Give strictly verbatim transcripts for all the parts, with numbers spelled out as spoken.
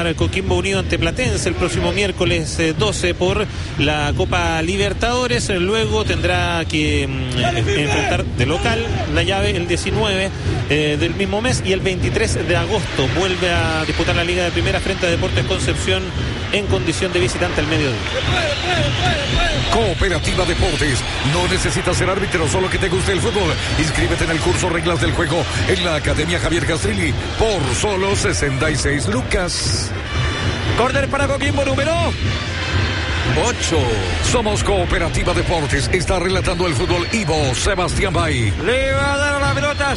jugar Coquimbo Unido ante Platense el próximo miércoles eh, doce por la Copa Libertadores. Luego tendrá que eh, enfrentar de local la llave el diecinueve eh, del mismo mes, y el veintitrés de agosto vuelve a disputar la Liga de Primera frente a Deportes Concepción en condición de visitante al mediodía. Cooperativa Deportes. No necesitas ser árbitro, solo que te guste el fútbol. Inscríbete en el curso Reglas del Juego en la Academia Javier Castrilli por solo sesenta y seis lucas. Córner para Coquimbo, número ocho. Somos Cooperativa Deportes. Está relatando el fútbol Ivo Sebastián Bay. Le va a dar la pelota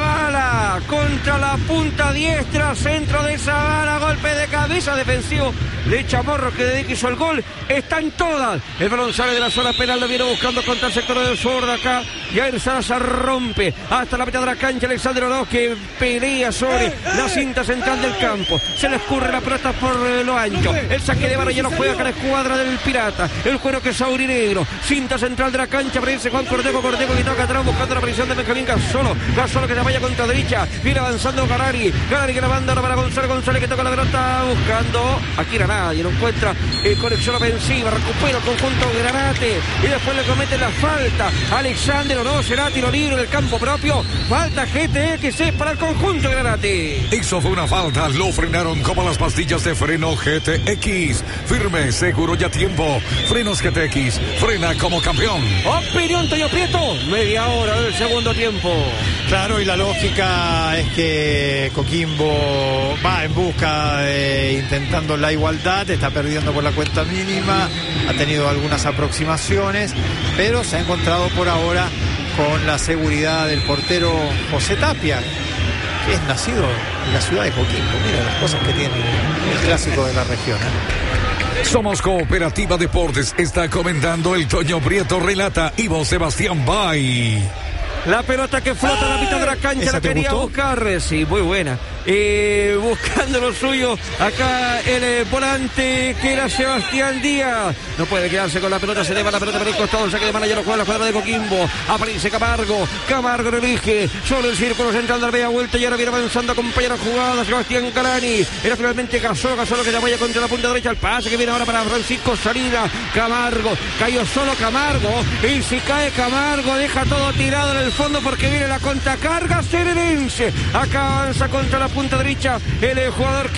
Zavala contra la punta diestra. Centro de Zavala. Golpe de cabeza defensivo de Chamorro, que de que hizo el gol. Están todas. El balón sale de la zona penal. Lo viene buscando contra el sector del sur de acá. Jair Salazar rompe hasta la mitad de la cancha. Alexander Oroz, que pelea sobre la cinta central del campo. Se le escurre la pelota por lo ancho. El saque de vara ya lo juega acá la escuadra del Pirata. El cuero que es aurinegro. Cinta central de la cancha. Aparece Juan Cordeco. Cordeco que toca atrás buscando la aparición de Benjamín Gasolo. Gasolo que se vaya contra derecha. Viene avanzando Garari. Garari que la manda ahora para González. González que toca la pelota buscando. Aquí era nadie. No encuentra eh, conexión ofensiva. Recupera el conjunto Granate. Y después le comete la falta. Alexander Oroz. Será tiro libre del campo propio. Falta G T X para el conjunto Granate. Eso fue una falta. Lo frenaron como las pastillas de freno G T X. Firme, seguro y a tiempo. Frenos G T X. Frena como campeón. Opinión Toño Prieto. Media hora del segundo tiempo. Claro, y la lógica es que Coquimbo va en busca de intentando la igualdad. Está perdiendo por la cuenta mínima. Ha tenido algunas aproximaciones, pero se ha encontrado por ahora con la seguridad del portero José Tapia, que es nacido en la ciudad de Coquimbo. Mira las cosas que tiene el clásico de la región, ¿eh? Somos Cooperativa Deportes. Está comentando el Toño Prieto. Relata Ivo Sebastián Bay. La pelota que flota a la mitad de la cancha, la quería gustó? buscar. Sí, muy buena. Eh, buscando lo suyo. Acá el eh, volante que era Sebastián Díaz. No puede quedarse con la pelota. Se lleva la pelota por el costado. El saque de mano ya lo juega la cuadra de Coquimbo. Aparece Camargo. Camargo lo elige. Solo el círculo central de la media vuelta. Y ahora viene avanzando compañero jugada. Sebastián Carani. Era finalmente Gasolo. Gasolo que la vaya contra la punta derecha. El pase que viene ahora para Francisco Salina. Camargo. Cayó solo Camargo. Y si cae Camargo, deja todo tirado en el fondo porque viene la contracarga serenense. Acá avanza contra la punta derecha el jugador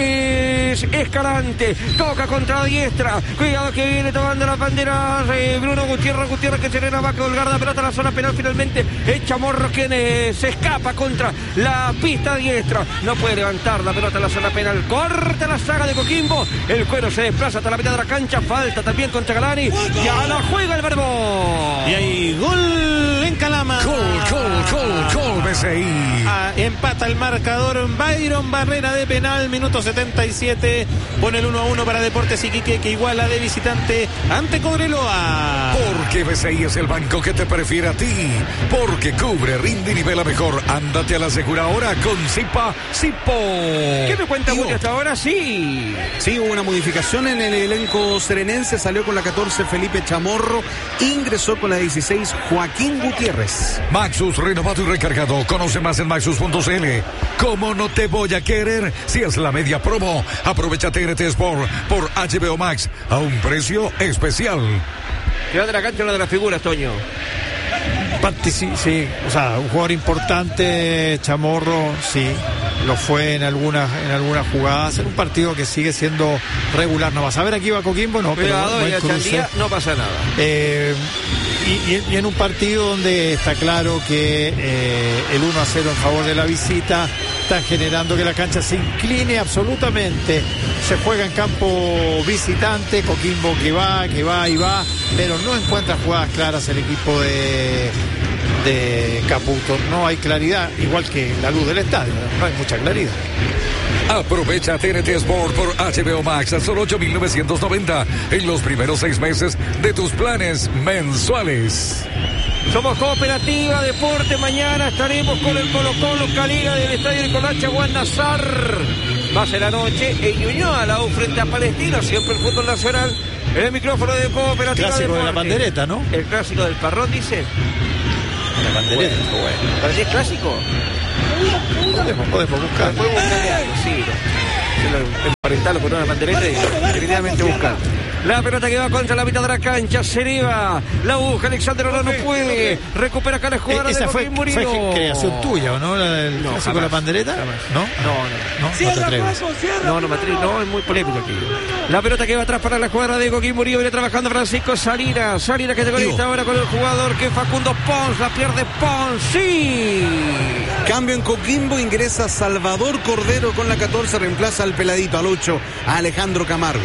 que es Escalante. Toca contra la diestra. Cuidado que viene tomando las banderas eh, Bruno Gutiérrez. Gutiérrez que Serena va a colgar la pelota a la zona penal. Finalmente el Chamorro quien eh, se escapa contra la pista diestra. No puede levantar la pelota a la zona penal. Corta la saga de Coquimbo. El cuero se desplaza hasta la mitad de la cancha. Falta también contra Galani. Ya la juega el Verbo. Y hay gol en Calama. Gol, gol, gol, gol, B C I. Ah, empata el marcador Byron Barrera de penal, minuto setenta y siete. Pone el uno a uno para Deportes Iquique, que iguala de visitante ante Cobreloa. Porque B C I es el banco que te prefiere a ti. Porque cubre, rinde y nivela mejor. Ándate a la segura ahora con Zipa Zipo. ¿Qué me cuenta Julio hasta ahora? Sí. Sí, hubo una modificación en el elenco serenense. Salió con la catorce Felipe Chamorro. Ingresó con la dieciséis Joaquín Gutiérrez. Maxus renovado y recargado. Conoce más en maxus punto c l. ¿Cómo no te voy a querer si es la media promo? Aprovecha T N T Sport por H B O Max a un precio especial. Ciudad de la cancha, una de las figuras, Toño. Sí, sí, o sea, un jugador importante, Chamorro, sí, lo fue en algunas en algunas jugadas, en un partido que sigue siendo regular. No vas a ver aquí va Coquimbo, no, Cuidado, pero en buen Chandía no pasa nada. Eh, y, y, y en un partido donde está claro que eh, el uno a cero en favor de la visita está generando que la cancha se incline absolutamente. Se juega en campo visitante, Coquimbo que va, que va y va, pero no encuentra jugadas claras el equipo de, de Caputo. No hay claridad, igual que la luz del estadio, no hay mucha claridad. Aprovecha T N T Sport por H B O Max a solo ocho mil novecientos noventa en los primeros seis meses de tus planes mensuales. Somos Cooperativa Deporte. Mañana estaremos con el Colo Colo Caliga del Estadio Nicolás Chaguán Nazar. Va a ser la noche en Ñuñoa, la U frente a Palestino. Siempre el fútbol nacional. En el micrófono de Cooperativa Clásico Deporte. de la pandereta, ¿no? El clásico del Parrón, dice. La pandereta. Bueno, bueno. ¿Para qué es clásico? Podemos, podemos buscar. Podemos buscar algo, sí. emparentarlo con una pandereta y definitivamente buscar. La pelota que va contra la mitad de la cancha, se eleva, la busca Alexander Oro, no puede, recupera acá la jugada. Esa de fue, Joaquín fue Murillo. creación tuya, ¿o no? La, el No, clásico jamás, de la pandereta. jamás. ¿No? No, no. No, no te atreves. No, no me atrevo, no, es muy polémico aquí. La pelota que va atrás para la jugada de Joaquín Murillo, viene trabajando Francisco Salinas. Salinas que se conecta ahora con el jugador que Facundo Pons, la pierde Pons, sí. Cambio en Coquimbo, ingresa Salvador Cordero con la catorce, reemplaza al peladito, al ocho, a Alejandro Camargo.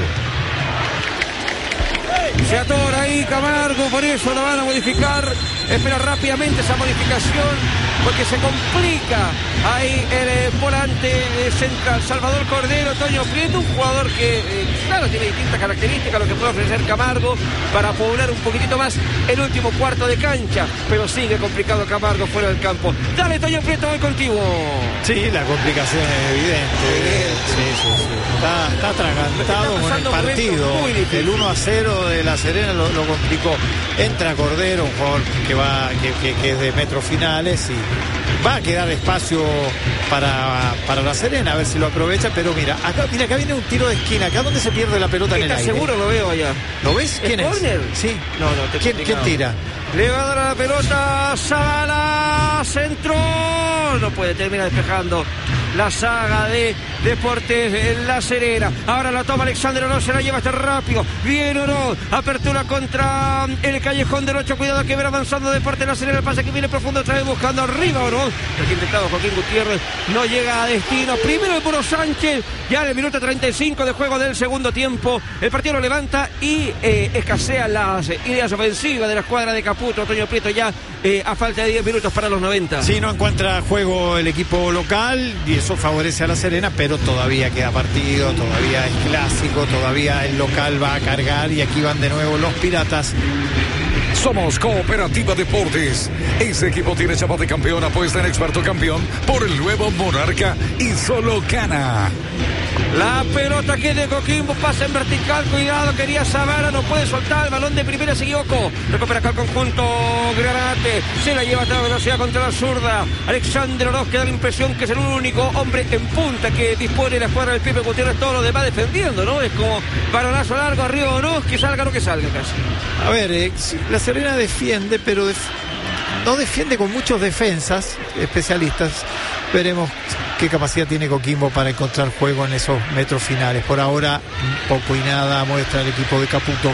Se atora ahí Camargo, por eso lo van a modificar. Espera rápidamente esa modificación, porque se complica ahí el eh, volante eh, central Salvador Cordero. Toño Prieto, un jugador que eh, claro, tiene distintas características, lo que puede ofrecer Camargo para poblar un poquitito más el último cuarto de cancha, pero sigue complicado Camargo fuera del campo. Dale, Toño Prieto, voy contigo. Sí, la complicación es evidente. Sí, sí, sí. Está, está atragantado con el partido. El uno a cero de La Serena lo, lo complicó. Entra Cordero, un jugador que va que, que, que es de metros finales y va a quedar espacio para, para La Serena, a ver si lo aprovecha. Pero mira, acá, mira, acá viene un tiro de esquina. Acá donde se pierde la pelota en el aire. Seguro lo veo allá. ¿Lo ves? ¿Quién es? ¿Corner? Sí. No, no, te ¿Quién, ¿Quién tira? Le va a dar a la pelota Zavala, centro, no puede, termina despejando la saga de Deportes en La Serena. Ahora la toma Alexander Oro, se la lleva hasta rápido, bien Oro, apertura contra el callejón del ocho, cuidado que viene avanzando Deportes La Serena, el pase que viene profundo otra vez buscando arriba Oro, el que intentado Joaquín Gutiérrez no llega a destino. Primero el Puro Sánchez, ya en el minuto treinta y cinco de juego del segundo tiempo, el partido lo levanta y eh, escasean las ideas ofensivas de la escuadra de Caputo. Toño Prieto ya eh, a falta de diez minutos para los noventa. Sí, no encuentra juego el equipo local y eso favorece a La Serena, pero todavía queda partido, todavía es clásico, todavía el local va a cargar y aquí van de nuevo los Piratas. Somos Cooperativa Deportes. Ese equipo tiene chapa de campeón, apuesta en experto campeón por el nuevo Monarca y solo gana. La pelota que de Coquimbo pasa en vertical, cuidado, quería Zavala, no puede soltar el balón de primera, se equivocó. Recupera acá el conjunto Granate, se la lleva a toda velocidad contra la zurda. Alexander Oroz, que da la impresión que es el único hombre en punta que dispone la escuadra del Pipe Gutiérrez, todos los demás defendiendo, ¿no? Es como balonazo largo arriba Oroz, que salga lo que salga casi. A ver, eh, La Serena defiende, pero def- no defiende con muchos defensas especialistas. Veremos qué capacidad tiene Coquimbo para encontrar juego en esos metros finales. Por ahora, poco y nada muestra el equipo de Caputo.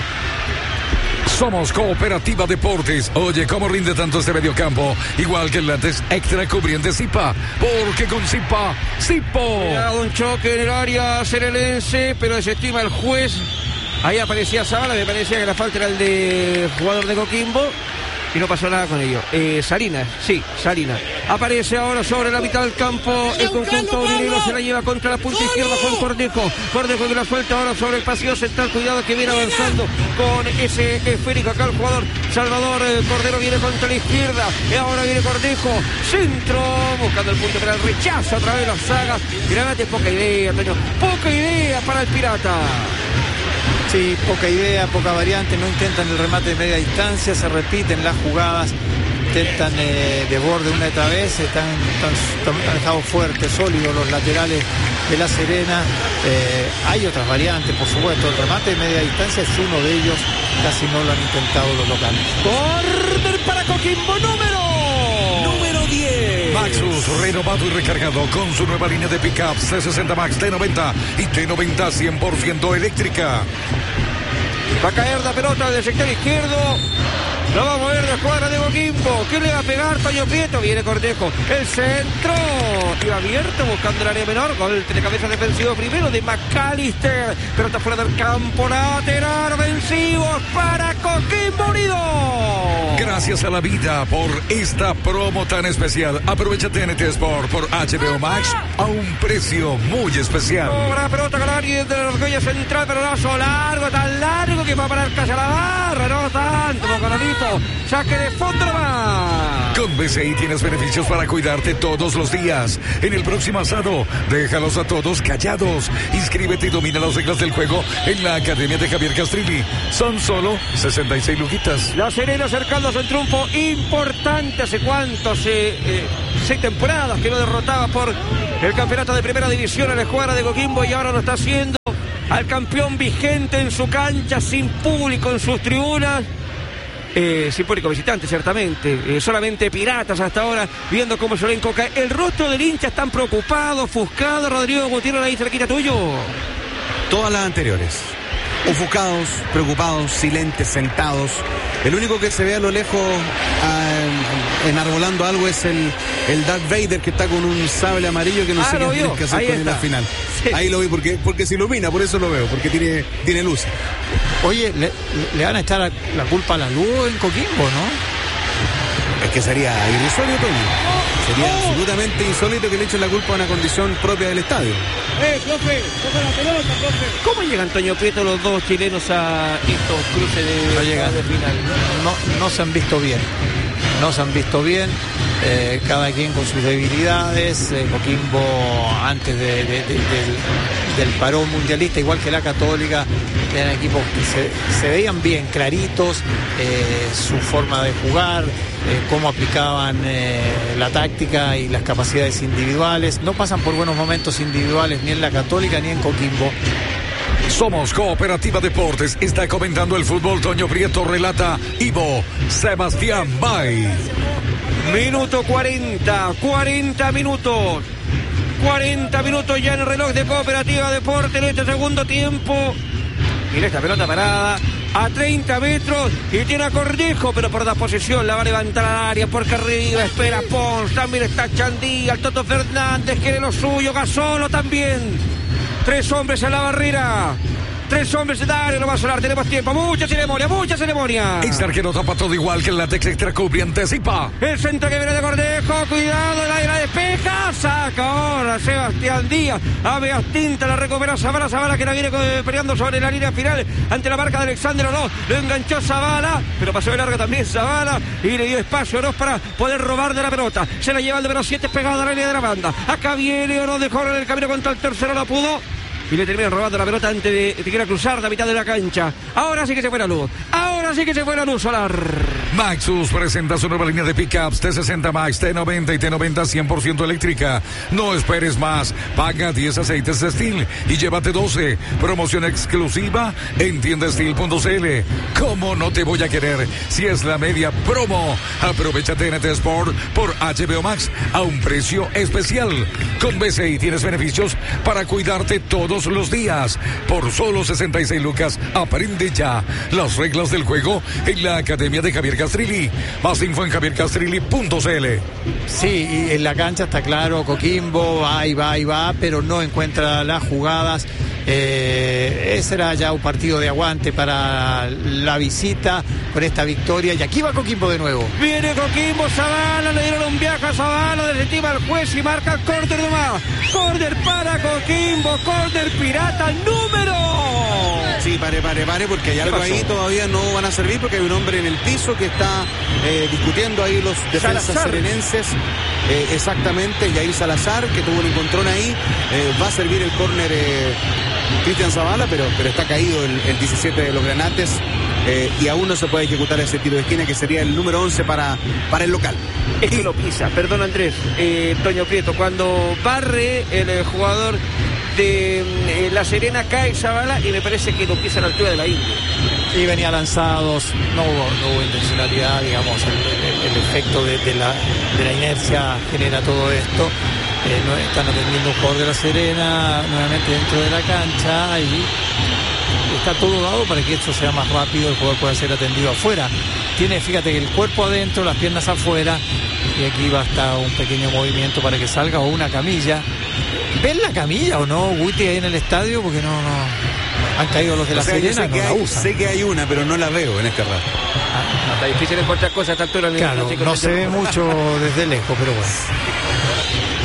Somos Cooperativa Deportes. Oye, ¿cómo rinde tanto este mediocampo? Igual que el látex extra cubriente Zipa. Porque con Zipa, Zipo. Un choque en el área serelense, pero desestima el juez. Ahí aparecía Zavala, me parecía que la falta era el de jugador de Coquimbo. Y no pasó nada con ello. Eh, Salinas, sí, Salinas. Aparece ahora sobre la mitad del campo. El conjunto urinero se la lleva contra la punta izquierda Juan Cornejo. Cornejo que la suelta ahora sobre el pasillo central. Cuidado que viene avanzando con ese esférico acá el jugador Salvador eh, Cordero viene contra la izquierda. Y ahora viene Cornejo. Centro, buscando el punto para el rechazo. Otra vez las sagas. Granate, poca idea, Antonio. Poca idea para el Pirata. Sí, poca idea, poca variante, no intentan el remate de media distancia, se repiten las jugadas, intentan eh, de borde una y otra vez, están, están, están dejados fuertes, sólidos los laterales de La Serena. Eh, hay otras variantes, por supuesto, el remate de media distancia es uno de ellos, casi no lo han intentado los locales. Corner para Coquimbo, número Maxus, renovado y recargado con su nueva línea de pickups C sesenta Max T noventa y T noventa cien por ciento eléctrica. Va a caer la pelota del sector izquierdo. Lo va a mover la escuadra de Coquimbo. ¿Quién le va a pegar? Toño Prieto. Viene Cornejo. El centro. Iba abierto buscando el área menor. Gol de cabeza defensivo primero de McAllister. Pelota fuera del campo. Lateral ofensivo para Coquimbo Unido. Gracias a la vida por esta promo tan especial. Aprovecha T N T Sport por H B O Max a un precio muy especial. Cobra pelota al área. tiene la argolla central, pero lazo largo, tan largo que va a parar casi a la barra, no tanto, Bocanolito, saque de fondo nomás. Con B C I tienes beneficios para cuidarte todos los días. En el próximo asado, déjalos a todos callados. Inscríbete y domina las reglas del juego en la Academia de Javier Castrilli. Son solo sesenta y seis luquitas. La Serena acercándose a un triunfo importante. ¿Hace cuántos? Eh, eh, seis temporadas que no derrotaba por el campeonato de primera división a la escuadra de Coquimbo, y ahora lo está haciendo al campeón vigente en su cancha, sin público en sus tribunas. Eh, sin público visitante, ciertamente. Eh, solamente piratas hasta ahora, viendo cómo se le encoca. El rostro del hincha están preocupados, ofuscados. Rodrigo Gutiérrez, ahí cerquita tuyo. Todas las anteriores. Ofuscados, preocupados, silentes, sentados. El único que se ve a lo lejos ah, enarbolando algo es el, el Darth Vader, que está con un sable amarillo que no ah, sé qué tiene que hacer ahí con está. él al final. Sí. Ahí lo vi porque, porque se ilumina, por eso lo veo, porque tiene, tiene luz. Oye, le, le van a echar la, la culpa a la luz en Coquimbo, ¿no? Es que sería irrisorio, Tony. Sería Oh. absolutamente insólito que le echen la culpa a una condición propia del estadio. ¡Eh, profe! ¡Toca la pelota, profe! ¿Cómo llegan, Toño Prieto, los dos chilenos a estos cruces de, No llegan. de final? No, no se han visto bien. No se han visto bien. Eh, cada quien con sus debilidades. Eh, Coquimbo, antes de, de, de, del, del parón mundialista, igual que la Católica, eran equipos que se, se veían bien claritos, eh, su forma de jugar, eh, cómo aplicaban eh, la táctica y las capacidades individuales. No pasan por buenos momentos individuales ni en la Católica ni en Coquimbo. Somos Cooperativa Deportes. Está comentando el fútbol. Toño Prieto relata Ivo Sebastián Bay. Minuto cuarenta, cuarenta minutos. cuarenta minutos ya en el reloj de Cooperativa Deportes en este segundo tiempo. Mira esta pelota parada a treinta metros y tiene a Cornejo, pero por la posición la va a levantar al área, porque arriba espera Pons, también está Chandía, el Toto Fernández quiere lo suyo, Gasolo también. Tres hombres en la barrera. Tres hombres en área, no va a sonar, tenemos tiempo, mucha ceremonia, mucha ceremonia. El sargento tapa todo igual que el látex extra cubre anticipa. El centro que viene de Cornejo, cuidado, el aire despeja, saca ahora Sebastián Díaz, Ave Astinta, la recupera Zavala, Zavala que la viene peleando sobre la línea final ante la marca de Alexander Oroz, lo enganchó Zavala, pero pasó de larga también Zavala y le dio espacio a Oroz para poder robar de la pelota, se la lleva el número siete pegado a la línea de la banda, acá viene Oroz de correr en el camino contra el tercero, no pudo. Y le terminan robando la pelota antes de, de que quiera cruzar la mitad de la cancha. Ahora sí que se fue la luz. Ahora sí que se fue la luz solar. Maxus presenta su nueva línea de pickups T sesenta Max, T noventa y T noventa cien por ciento eléctrica. No esperes más. Paga diez aceites de Steel y llévate doce. Promoción exclusiva en tienda steel punto c l. ¿Cómo no te voy a querer si es la media promo? Aprovecha T N T Sport por H B O Max a un precio especial. Con B C I tienes beneficios para cuidarte todos los días. Por solo sesenta y seis lucas, aprende ya las reglas del juego en la Academia de Javier Castrilli. Más info en javier castrilli punto c l. Sí, y en la cancha está claro, Coquimbo va y va y va, pero no encuentra las jugadas. Eh, ese era ya un partido de aguante para la visita con esta victoria. Y aquí va Coquimbo de nuevo. Viene Coquimbo, Zavala, le dieron un viaje a Zavala, desestima al juez y marca el córner nomás. Córner para Coquimbo, córner pirata número. Sí, pare, pare, pare, porque hay algo ahí todavía no van a servir, porque hay un hombre en el piso que está eh, discutiendo ahí los defensas Salazar. serenenses. Eh, exactamente, Yair Salazar, que tuvo un encontrón ahí. Eh, va a servir el córner eh, Cristian Zavala, pero, pero está caído el, el diecisiete de los Granates. Eh, y aún no se puede ejecutar ese tiro de esquina, que sería el número once para, para el local. Es que lo pisa, perdón Andrés, eh, Toño Prieto, cuando barre el eh, jugador de eh, La Serena, cae Zavala y me parece que lo pisa a la altura de la India. Y venía lanzados, no hubo, no hubo intencionalidad, digamos, el, el- el efecto de, de la, de la inercia genera todo esto. Eh, no, están atendiendo un jugador de La Serena nuevamente dentro de la cancha y está todo dado para que esto sea más rápido, el jugador pueda ser atendido afuera. Tiene, fíjate, que el cuerpo adentro, las piernas afuera, y aquí va hasta un pequeño movimiento para que salga, o una camilla. ¿Ven la camilla o no, Guti, ahí en el estadio? Porque no, no han caído los de La O sea, yo Serena, sé no que, la hay, usan. sé que hay una, pero no la veo en este rato. No, está difícil encontrar cosas a esta altura. Claro, no se ve mucho desde lejos, pero bueno.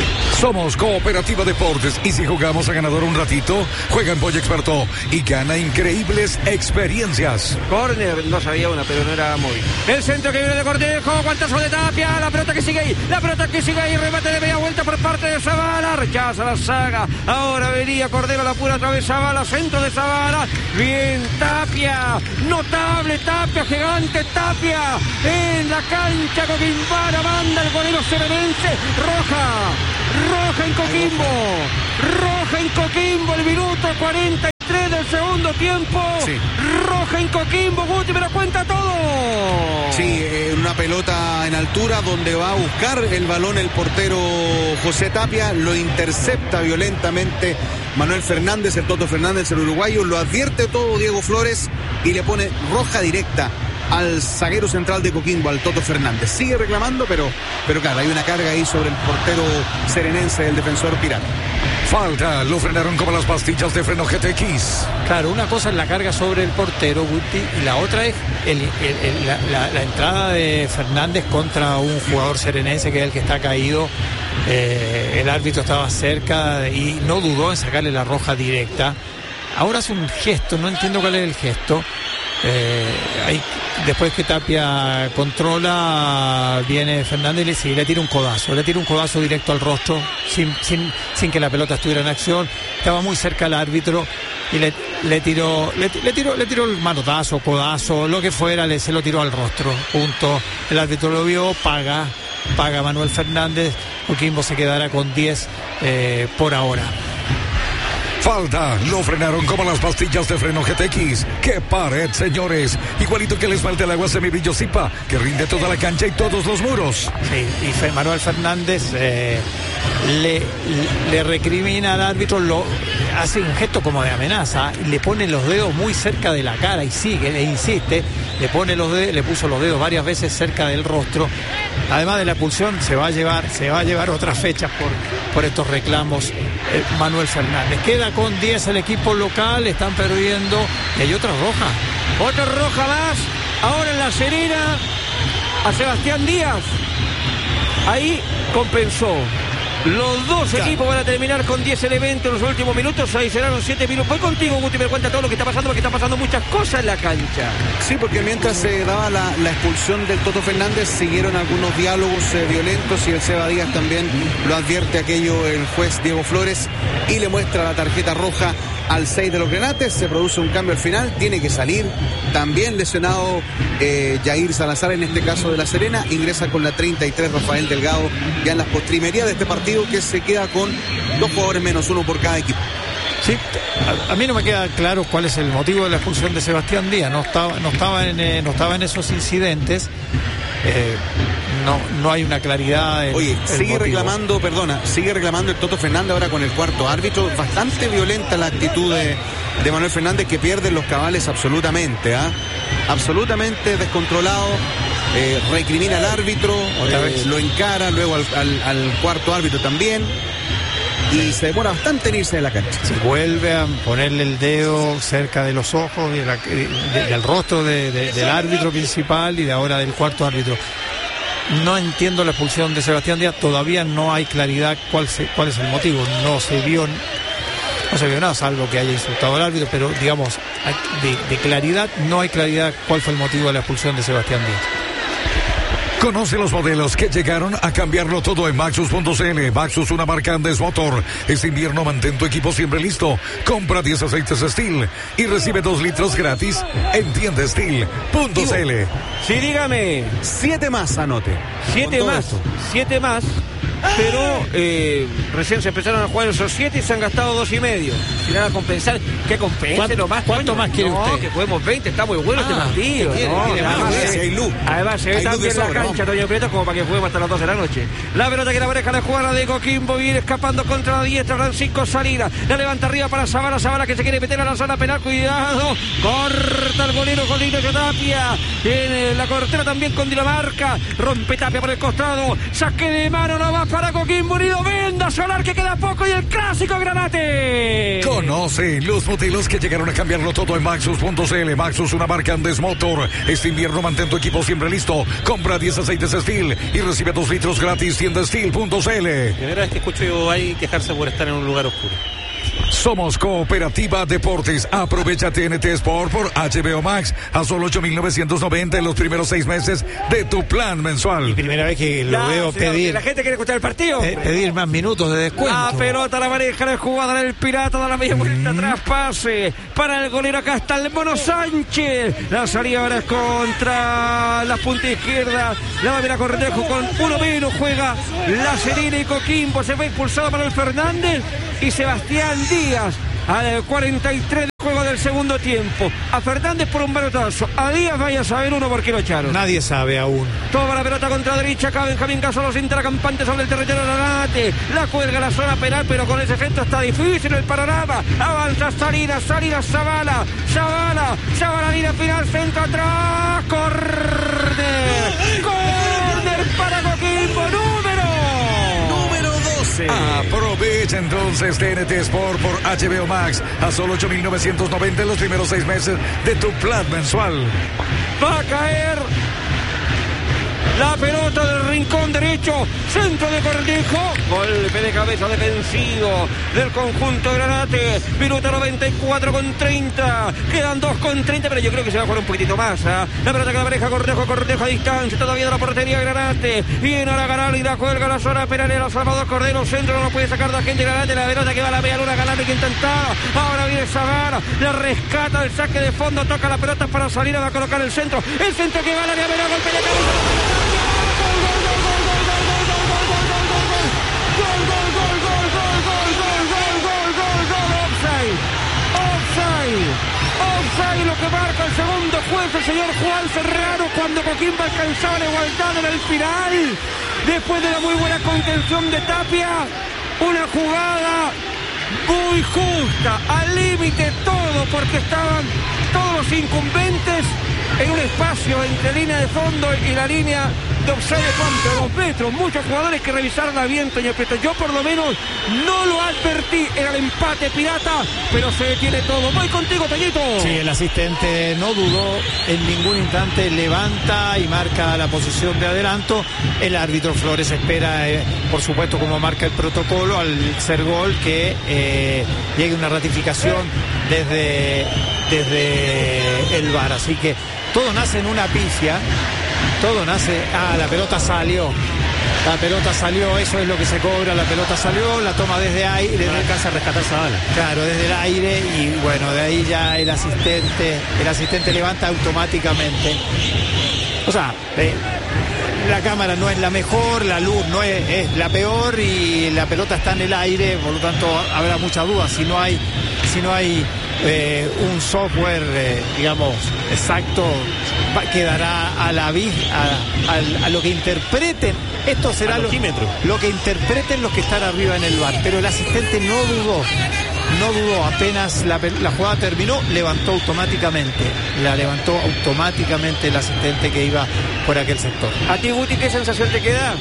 Somos Cooperativa Deportes y si jugamos a ganador un ratito, juega en Pollo Experto y gana increíbles experiencias. Corner, no sabía una, pero no era móvil. El centro que viene de Cornejo, guantazo de Tapia, la pelota que sigue ahí, la pelota que sigue ahí, remate de media vuelta por parte de Zavala, rechaza la saga. Ahora venía Cordero, la pura otra vez Zavala, centro de Zavala. Bien, Tapia, notable Tapia, gigante Tapia, en la cancha Coquimbana, manda el golero serenense, roja. Roja en Coquimbo, roja en Coquimbo, el minuto cuarenta y tres del segundo tiempo. Sí. Roja en Coquimbo, Guti, me lo cuenta todo. Sí, eh, una pelota en altura donde va a buscar el balón el portero José Tapia, lo intercepta violentamente Manuel Fernández, el Toto Fernández, el uruguayo, lo advierte todo Diego Flores y le pone roja directa al zaguero central de Coquimbo, al Toto Fernández. Sigue reclamando, pero, pero claro, hay una carga ahí sobre el portero serenense, el defensor pirata. Falta, lo frenaron como las pastillas de freno G T X. Claro, una cosa es la carga sobre el portero, Guti, y la otra es el, el, el, la, la, la entrada de Fernández contra un jugador serenense que es el que está caído. Eh, el árbitro estaba cerca y no dudó en sacarle la roja directa. Ahora hace un gesto, no entiendo cuál es el gesto. Eh, hay, después que Tapia controla, viene Fernández y le, sí, le tira un codazo, le tira un codazo directo al rostro sin, sin, sin que la pelota estuviera en acción. Estaba muy cerca el árbitro y le, le tiró le, le tiró le tiró el manotazo, codazo, lo que fuera, le, se lo tiró al rostro, punto. El árbitro lo vio, paga paga Manuel Fernández. Coquimbo se quedará con diez eh, por ahora. Falta, lo frenaron como las pastillas de freno G T X. ¡Qué pared, señores! Igualito que les falta el agua semibrillo Zipa, que rinde toda la cancha y todos los muros. Sí, y Fe, Manuel Fernández eh, le, le recrimina al árbitro, lo hace un gesto como de amenaza, le pone los dedos muy cerca de la cara y sigue, e insiste, le pone los dedos, le puso los dedos varias veces cerca del rostro. Además de la expulsión, se va a llevar, se va a llevar otras fechas por, por estos reclamos eh, Manuel Fernández. Queda con diez el equipo local, están perdiendo y hay otra roja. Otra roja más, ahora en La Serena, a Sebastián Díaz. Ahí compensó. Los dos claro. equipos van a terminar con diez elementos en los últimos minutos. Ahí serán los siete minutos. Voy contigo, Guti, me cuenta todo lo que está pasando, porque está pasando muchas cosas en la cancha. Sí, porque mientras se daba la, la expulsión del Toto Fernández, siguieron algunos diálogos eh, violentos y el Seba Díaz también lo advierte aquello el juez Diego Flores y le muestra la tarjeta roja al seis de los Grenates. Se produce un cambio al final, tiene que salir también lesionado eh, Jair Salazar, en este caso de La Serena. Ingresa con la treinta y tres Rafael Delgado ya en las postrimerías de este partido, que se queda con dos jugadores menos, uno por cada equipo. Sí, a, a mí no me queda claro cuál es el motivo de la expulsión de Sebastián Díaz. No estaba, no estaba en, eh, no estaba en esos incidentes. Eh, no, no hay una claridad. El, Oye, el sigue motivo. reclamando, perdona, sigue reclamando el Toto Fernández ahora con el cuarto árbitro. Bastante violenta la actitud de, de Manuel Fernández, que pierde los cabales absolutamente, ¿ah? ¿eh? Absolutamente descontrolado. Eh, recrimina al árbitro, eh, lo encara luego al, al, al cuarto árbitro también y se demora bastante en irse de la cancha. Se vuelve a ponerle el dedo cerca de los ojos, de la, de, de, del rostro de, de, del árbitro principal y de ahora del cuarto árbitro. No entiendo la expulsión de Sebastián Díaz, todavía no hay claridad cuál, se, cuál es el motivo. No se vio no se vio nada, salvo que haya insultado al árbitro, pero digamos, de, de claridad, no hay claridad cuál fue el motivo de la expulsión de Sebastián Díaz. Conoce los modelos que llegaron a cambiarlo todo en Maxus punto c l. Maxus, una marca Andes Motor. Este invierno mantén tu equipo siempre listo. Compra diez aceites Steel y recibe dos litros gratis en tienda steel punto c l. Sí, dígame. Siete más, anote. Siete más, esto. siete más. Pero eh, recién se empezaron a jugar esos siete y se han gastado dos y medio. Si van a compensar, ¿qué compense nomás? ¿Cuánto más quiere no, usted? que juguemos veinte, está muy bueno ah, este partido. ¿Quiere, no, quiere además, más, se, hay luz. además se ve hay también la sobra, cancha, Toño Prieto, como para que juguemos hasta las dos de la noche. La pelota que la maneja la jugada de Coquimbo, viene escapando contra la diestra, Francisco Salinas. La levanta arriba para Zavala, Zavala que se quiere meter a la zona penal, cuidado. Corta el golero con Ignacio Tapia. en eh, la cortera también con Dinamarca. Rompe Tapia por el costado. Saque de mano nomás para Coquimbo Unido. Venda Solar que queda poco y el clásico Granate. Conoce los modelos que llegaron a cambiarlo todo en Maxus punto c l. Maxus, una marca Andes Motor. Este invierno mantén tu equipo siempre listo. Compra diez aceites Steel y recibe dos litros gratis. Tienda Steel punto c l. Primera vez que escucho yo ahí quejarse por estar en un lugar oscuro. Somos Cooperativa Deportes. Aprovecha T N T Sport por H B O Max a solo ocho mil novecientos noventa en los primeros seis meses de tu plan mensual. Y primera vez que lo Ya, veo señor, pedir, La gente quiere escuchar el partido. pe- pedir más minutos de descuento. La pelota la maneja la jugada del Pirata, da la media vuelta, Mm. traspase para el golero. Acá está el Mono Sánchez. La salida ahora es contra la punta izquierda. La va a ver a Cornejo con uno menos. Juega La Serena y Coquimbo. Se va expulsado para el Fernández y Sebastián Díaz al cuarenta y tres del juego del segundo tiempo. A Fernández por un balotazo. A Díaz vaya a saber uno por qué lo echaron. Nadie sabe aún. Toma la pelota contra derecha, acá Benjamín Caso, los intercampantes sobre el territorio de Granate. La cuelga la zona penal, pero con ese efecto está difícil el panorama. Avanza Salinas, Salinas, Zavala, Zavala, Zavala, línea final, centro atrás, córner, córner para Coquimbo, número. Número doce. Aprovecha entonces T N T Sport por H B O Max a solo ocho mil novecientos noventa en los primeros seis meses de tu plan mensual. Va a caer la pelota del rincón derecho, centro de Cornejo, golpe de cabeza defensivo del conjunto Granate, minuto noventa y cuatro con treinta, quedan dos con treinta, pero yo creo que se va a jugar un poquitito más, ¿eh? La pelota que la pareja Cornejo, Cornejo a distancia, todavía de la portería Granate, viene a la Garal y la cuelga la zona penalera, Salvador Cordero, centro, no lo puede sacar la gente Granate, la pelota que va a la media luna, Granate que intentaba, ahora viene Zavala, la rescata del saque de fondo, toca la pelota para salir, va a colocar el centro, el centro que va a la área, verá, golpe de cabeza. Offside, lo que marca el segundo juez, el señor Juan Serrano, cuando Coquimbo alcanzaba la igualdad en el final, después de la muy buena contención de Tapia, una jugada muy justa, al límite todo, porque estaban todos los incumbentes en un espacio entre línea de fondo y la línea de offside de cuánto, dos metros. Muchos jugadores que revisaron a bien, Toño Prieto. Yo por lo menos no lo advertí, era el empate Pirata, pero se detiene todo. Voy contigo, Toñito. Sí, el asistente no dudó en ningún instante, levanta y marca la posición de adelanto. El árbitro Flores espera, eh, por supuesto, como marca el protocolo, al ser gol, que eh, llegue una ratificación desde, desde el V A R. Así que todo nace en una pifia. Todo nace... Ah, la pelota salió. La pelota salió, eso es lo que se cobra. La pelota salió, la toma desde aire. No alcanza a rescatar Zavala. Claro, desde el aire, y bueno, de ahí ya el asistente, el asistente levanta automáticamente. O sea, eh, la cámara no es la mejor, la luz no es, es la peor y la pelota está en el aire, por lo tanto habrá mucha duda si no hay, si no hay eh, un software, eh, digamos, exacto, va, quedará a la vista, a, a, a lo que interpreten. Esto será lo, lo que interpreten los que están arriba en el V A R, pero el asistente no dudó. No dudó, apenas la, la jugada terminó, levantó automáticamente. La levantó automáticamente el asistente que iba por aquel sector. ¿A ti, Guti, qué sensación te queda?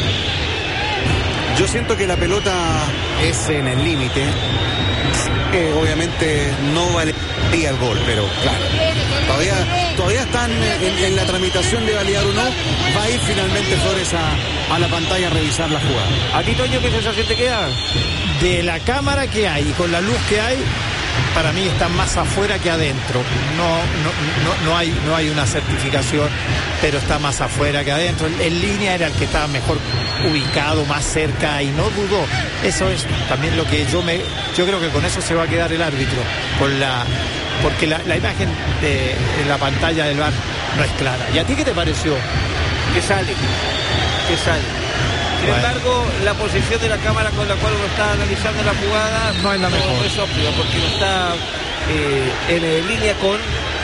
Yo siento que la pelota es en el límite. Eh, obviamente no valería el gol, pero claro, todavía, todavía están en, en la tramitación de validar o no. Va a ir finalmente Flores a, a la pantalla a revisar la jugada. ¿A ti, Toño, qué sensación te queda? De la cámara que hay y con la luz que hay, para mí está más afuera que adentro. No, no, no, no hay, no hay una certificación, pero está más afuera que adentro. En, en línea era el que estaba mejor ubicado, más cerca, y no dudó. Eso es también lo que yo me, yo creo que con eso se va a quedar el árbitro, con la, porque la, la imagen de, de la pantalla del V A R no es clara. ¿Y a ti qué te pareció? Que sale, que sale. Sin Bueno. embargo, la posición de la cámara con la cual uno está analizando la jugada No es la mejor. no es óptima, porque no está eh, en eh, línea con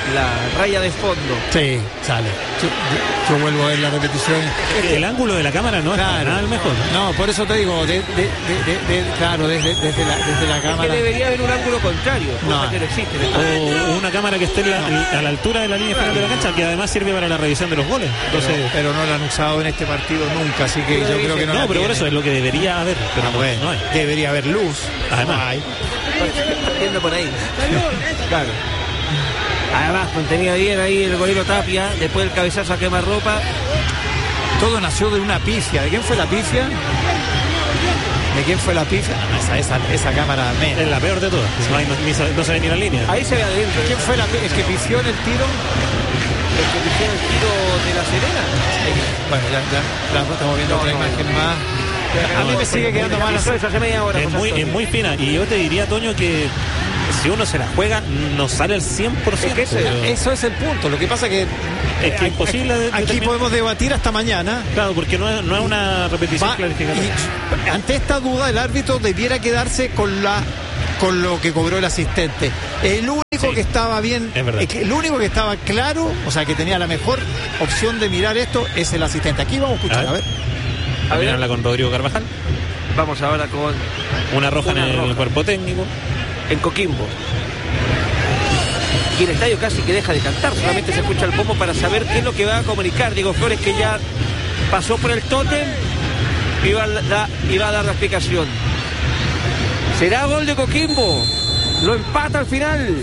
la raya de fondo. Sí, sale. Yo, yo, yo vuelvo a ver la repetición. El ángulo de la cámara no Claro. es nada el mejor. No, por eso te digo, de, de, de, de, de- claro, desde, desde, la, desde la Es que cámara. debería haber un ángulo contrario, No. cosa que no existe. O una cámara que esté en la- a la altura de la línea final de la cancha, que además sirve para la revisión de los goles. Pero, Entonces, pero no la han usado en este partido nunca, así que Pero yo dice- creo que no, no, la pero por tiene. eso es lo que debería haber. Pero Ah, no, bueno, no hay. debería haber luz. Además. No hay. Partiendo por ahí. Claro. Además, contenía bien ahí el golero Tapia, después el cabezazo a quemarropa. Todo nació de una pifia. ¿De quién fue la pifia? ¿De quién fue la pifia? No, esa, esa, esa cámara Es menos. la peor de todas. No, hay- no- ni se- no se ve ni la línea. Ahí se ve adentro. ¿Quién fue la, pi- el que pifió en el tiro? El que pifió el tiro de la Serena. Bueno, ya, ya, ya estamos viendo otra imagen más. A mí me sigue quedando mal Eso la es hace media hora. Es José muy, Antonio. es muy fina. Y yo te diría, Toño, que si uno se la juega, no sale al cien por ciento. Es que ese- pero- Eso es el punto. Lo que pasa que Es que eh, imposible de- Aquí determinar. podemos debatir hasta mañana. Claro, porque no es, no es una repetición Va- clarificada. y ante esta duda, el árbitro debiera quedarse con la con lo que cobró el asistente. El único Sí, que estaba bien, es verdad. eh, que- el único que estaba claro, o sea, que tenía la mejor opción de mirar esto, es el asistente. Aquí vamos a escuchar, A a ver. ver. A ver. Habla con Rodrigo Carvajal. Vamos ahora con Una roja Una en el roja. cuerpo técnico. en Coquimbo. Y el estadio casi que deja de cantar, solamente se escucha el pomo para saber qué es lo que va a comunicar Diego Flores, que ya pasó por el tótem y va a, da- y va a dar la explicación. ¿Será gol de Coquimbo? Lo empata al final.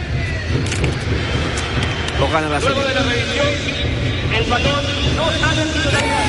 Lo gana la Luego de la revisión, el balón no sale en titularidad.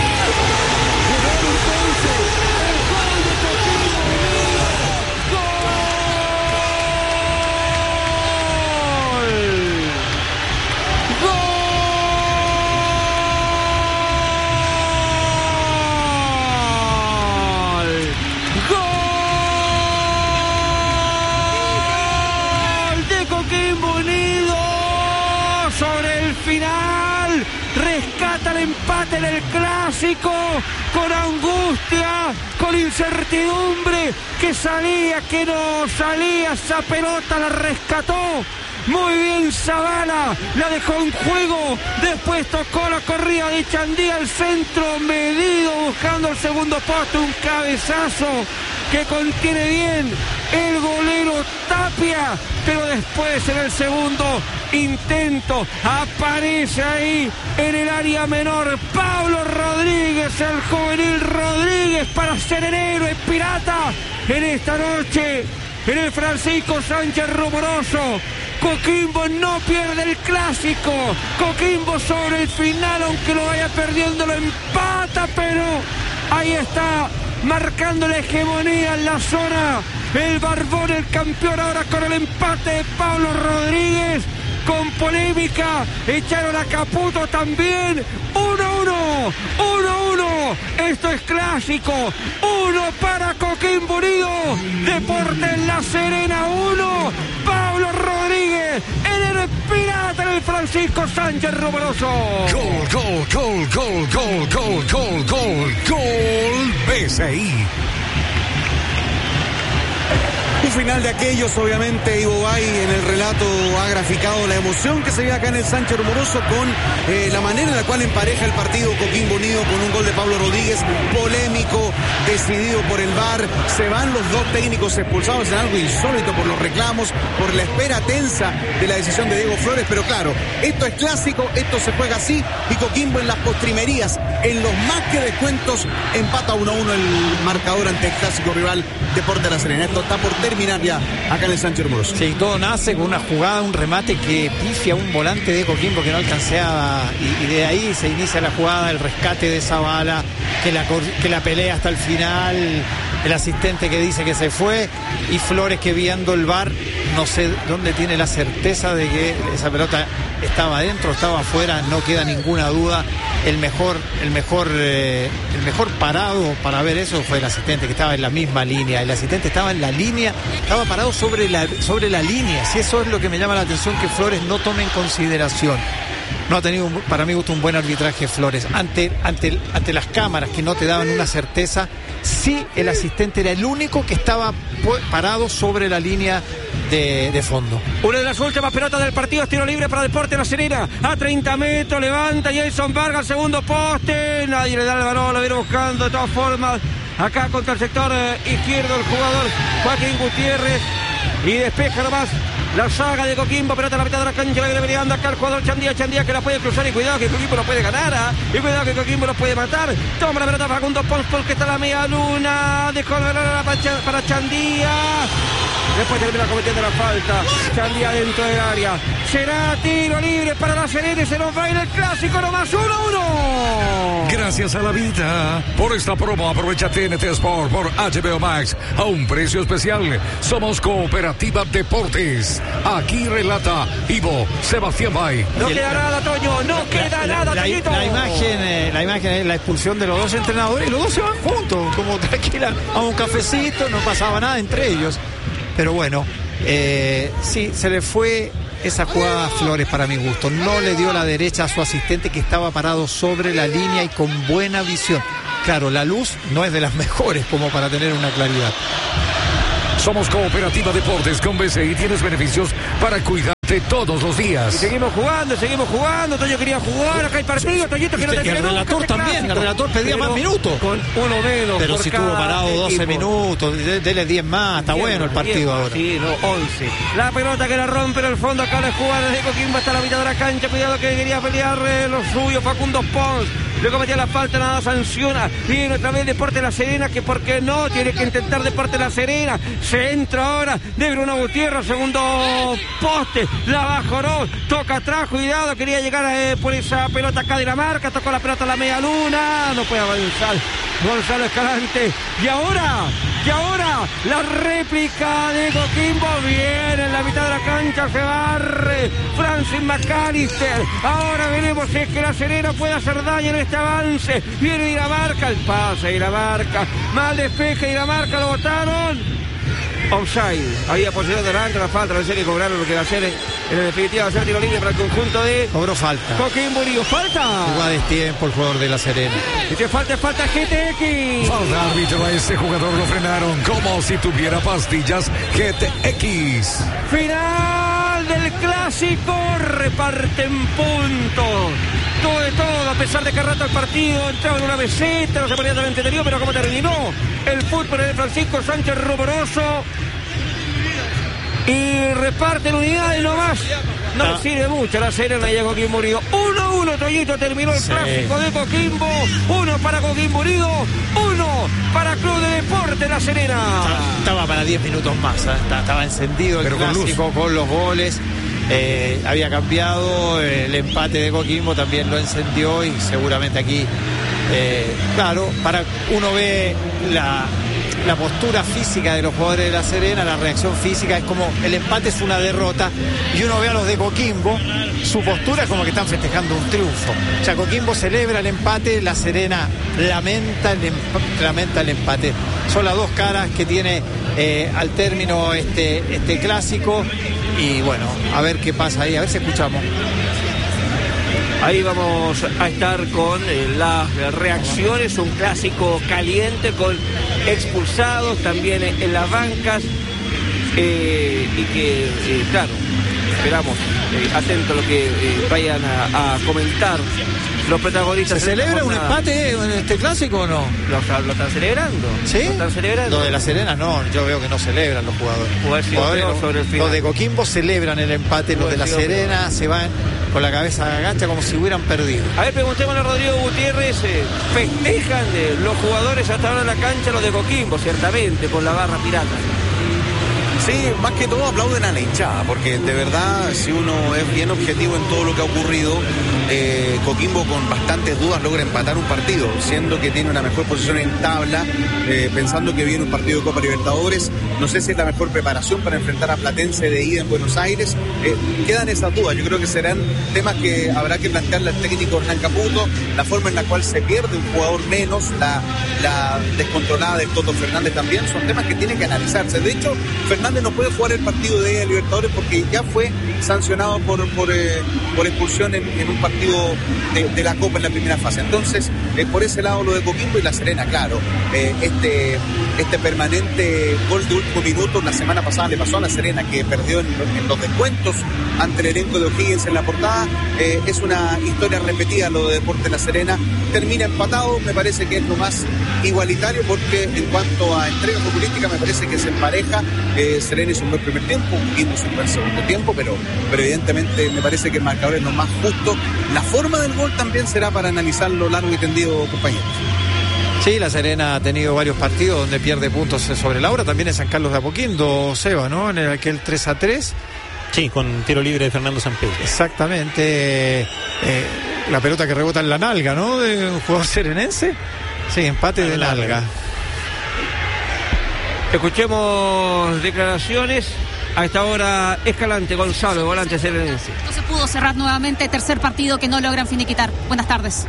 ¡Gol de Coquimbo Unido! Sobre el final, rescata el empate en el clásico, con angustia, con incertidumbre, que salía, que no salía, esa pelota la rescató. Muy bien Zavala, la dejó en juego, después tocó la corrida de Chandía al centro, medido, buscando el segundo poste, un cabezazo que contiene bien el golero Tapia, pero después en el segundo intento aparece ahí en el área menor Pablo Rodríguez, el juvenil Rodríguez, para ser el héroe pirata en esta noche en el Francisco Sánchez Rumoroso. Coquimbo no pierde el clásico. Coquimbo sobre el final, aunque lo vaya perdiendo, lo empata, pero ahí está, marcando la hegemonía en la zona. El Barbón, el campeón, ahora con el empate de Pablo Rodríguez. Con polémica, echaron a Caputo también. uno uno, uno uno. Esto es clásico. uno para Coquimbo Unido. Deportes La Serena uno. Pablo Rodríguez, el héroe pirata en el Francisco Sánchez Rumoroso. Gol, gol, gol, gol, gol, gol, gol, gol, gol, B C I. Un final de aquellos, obviamente, Ivo Bay en el relato ha graficado la emoción que se ve acá en el Sánchez Rumoroso con eh, la manera en la cual empareja el partido Coquimbo Unido con un gol de Pablo Rodríguez, polémico, decidido por el V A R. Se van los dos técnicos expulsados en algo insólito por los reclamos, por la espera tensa de la decisión de Diego Flores, pero claro, esto es clásico, esto se juega así, y Coquimbo en las postrimerías, en los más que descuentos, empata uno a uno el marcador ante el clásico rival Deportes La Serena. Esto está por terminar ya acá en el Sánchez Rumoroso. Sí, todo nace con una jugada, un remate que pifia un volante de Coquimbo que no alcanzaba, y, y de ahí se inicia la jugada, el rescate de Zavala, que la, cor- que la pelea hasta el final, el asistente que dice que se fue, y Flores que viendo el V A R, no sé dónde tiene la certeza de que esa pelota estaba adentro, estaba afuera, no queda ninguna duda. El mejor, el mejor, eh, el mejor parado para ver eso fue el asistente, que estaba en la misma línea. El asistente estaba en la línea, estaba parado sobre la, sobre la línea. Si eso es lo que me llama la atención, que Flores no tome en consideración. no ha tenido, un, para mi gusto, un buen arbitraje Flores. Ante, ante, ante las cámaras que no te daban una certeza, sí el asistente era el único que estaba parado sobre la línea de, de fondo. Una de las últimas pelotas del partido es tiro libre para Deportes La Serena. A treinta metros levanta Jason Vargas, segundo poste. Nadie le da el balón, lo viene buscando de todas formas. Acá contra el sector eh, izquierdo el jugador Joaquín Gutiérrez. Y despeja nomás la saga de Coquimbo, pelota a la mitad de la cancha, la viene peleando acá el jugador Chandía, Chandía que la puede cruzar y cuidado que Coquimbo lo puede ganar, ¿eh? Y cuidado que Coquimbo lo puede matar. Toma la pelota Facundo Pons, que está en la media luna, dejó la pelota para, para Chandía. Después termina cometiendo la falta. Chandía dentro del área. Será tiro libre para La Serena y se nos va a ir el clásico nomás uno a uno. Gracias a la vida. Por esta promo aprovecha T N T Sport por H B O Max a un precio especial. Somos Cooperativa Deportes. Aquí relata Ivo Sebastián Bay. No queda nada, Toño. No queda nada, la, Toñito. La imagen, eh, la imagen es la expulsión de los dos entrenadores y los dos se van juntos, como tranquila, a un cafecito, no pasaba nada entre ellos. Pero bueno, eh, sí, se le fue esa jugada a Flores para mi gusto. No le dio la derecha a su asistente que estaba parado sobre la línea y con buena visión. Claro, la luz no es de las mejores como para tener una claridad. Somos Cooperativa Deportes con B C I. Tienes beneficios para cuidarte todos los días. Y seguimos jugando, seguimos jugando. Toño quería jugar, acá hay partido, Toñito que no te el relator nunca, también, el relator pedía pero más minutos. Con uno menos. Pero si estuvo parado doce equipo. Minutos, dele diez más, está bueno el partido ahora. Sí, no, once. La pelota que la rompe en el fondo, acá la jugada de Coquimbo hasta la mitad de la cancha. Cuidado que quería pelear eh, los suyos, Facundo Pons. Le cometía la falta, nada sanciona. Viene otra vez Deportes La Serena, que por qué no, tiene que intentar Deportes La Serena. Se entra ahora de Bruno Gutiérrez, segundo poste, la bajoró, toca atrás, cuidado, quería llegar eh, por esa pelota acá de la marca, tocó la pelota a la media luna, no puede avanzar Gonzalo Escalante. Y ahora, y ahora, la réplica de Coquimbo viene en la mitad de la cancha, se barre Francis McAllister. Ahora veremos si es que La Serena puede hacer daño en este avance. Viene Dinamarca, el pase de Dinamarca, mal despeje Dinamarca, lo botaron. Offside, había posición delante, la falta, no sé que cobraron lo que va a hacer en definitiva va a ser tiro libre para el conjunto de cobró falta. Coquimbo Unido, falta. Jugó a destiempo el jugador de La Serena. Y que falta, falta G T X. Falta árbitro, a este jugador lo frenaron como si tuviera pastillas G T X. Final del clásico, reparten puntos. Todo de todo, a pesar de que rato el partido entraba en una meseta, no se ponía tan entretenido, pero como terminó el fútbol de Francisco Sánchez Rumoroso y reparten unidades nomás. No ah. le sirve mucho La Serena y a Coquimbo Unido. uno a uno, Toyito, terminó el sí. clásico de Coquimbo. Uno para Coquimbo Unido, uno para Club de Deportes La Serena. Estaba para diez minutos más, ¿eh? Estaba encendido el pero clásico con, con los goles. Eh, había cambiado, el empate de Coquimbo también lo encendió y seguramente aquí, eh, claro, para uno ve la, la postura física de los jugadores de La Serena, la reacción física, es como el empate es una derrota y uno ve a los de Coquimbo, su postura es como que están festejando un triunfo. O sea, Coquimbo celebra el empate, La Serena lamenta el, emp- lamenta el empate. Son las dos caras que tiene eh, al término este, este clásico. Y bueno, a ver qué pasa ahí, a ver si escuchamos. Ahí vamos a estar con eh, las reacciones, un clásico caliente con expulsados también en las bancas eh, y que, eh, claro, esperamos, eh, atento a lo que eh, vayan a, a comentar los protagonistas. ¿Se celebra un empate en este clásico o no? ¿Lo, lo están celebrando? ¿Sí? ¿Lo están celebrando? Lo de La Serena no, yo veo que no celebran los jugadores. jugadores no, sobre el final. Los de Coquimbo celebran el empate, los de La Serena se van con la cabeza agacha como si hubieran perdido. A ver, preguntémosle a Rodrigo Gutiérrez, eh, ¿festejan eh, los jugadores hasta ahora en la cancha, los de Coquimbo, ciertamente, con la barra pirata? Sí, más que todo aplauden a la hinchada, porque de verdad, si uno es bien objetivo en todo lo que ha ocurrido, eh, Coquimbo con bastantes dudas logra empatar un partido, siendo que tiene una mejor posición en tabla, eh, pensando que viene un partido de Copa Libertadores. No sé si es la mejor preparación para enfrentar a Platense de ida en Buenos Aires. Eh, quedan esas dudas, yo creo que serán temas que habrá que plantearle al técnico Hernán Caputo, la forma en la cual se pierde un jugador menos, la, la descontrolada del Toto Fernández también, son temas que tienen que analizarse. De hecho, Fernando responsable no puede jugar el partido de Libertadores porque ya fue sancionado por por, eh, por expulsión en, en un partido de, de la Copa en la primera fase. Entonces, eh, por ese lado lo de Coquimbo y La Serena, claro, eh, este, este permanente gol de último minuto, la semana pasada le pasó a La Serena, que perdió en, en los descuentos ante el elenco de O'Higgins en la portada. Eh, es una historia repetida lo de Deportes La Serena, termina empatado, me parece que es lo más igualitario porque en cuanto a entrega futbolística me parece que se empareja. eh, Serena hizo un buen primer tiempo, O'Higgins hizo un buen segundo tiempo, pero, pero evidentemente me parece que el marcador es lo más justo. La forma del gol también será para analizarlo largo y tendido, compañeros. Sí, La Serena ha tenido varios partidos donde pierde puntos sobre la hora, también en San Carlos de Apoquindo, Seba, ¿no? En el, aquel tres a tres. Sí, con tiro libre de Fernando Sampedro. Exactamente. Eh, la pelota que rebota en la nalga, ¿no? De un jugador serenense. Sí, empate de nalga. Escuchemos declaraciones. A esta hora, Escalante, Gonzalo, volante serenense. No se pudo cerrar nuevamente, tercer partido que no logran finiquitar. Buenas tardes.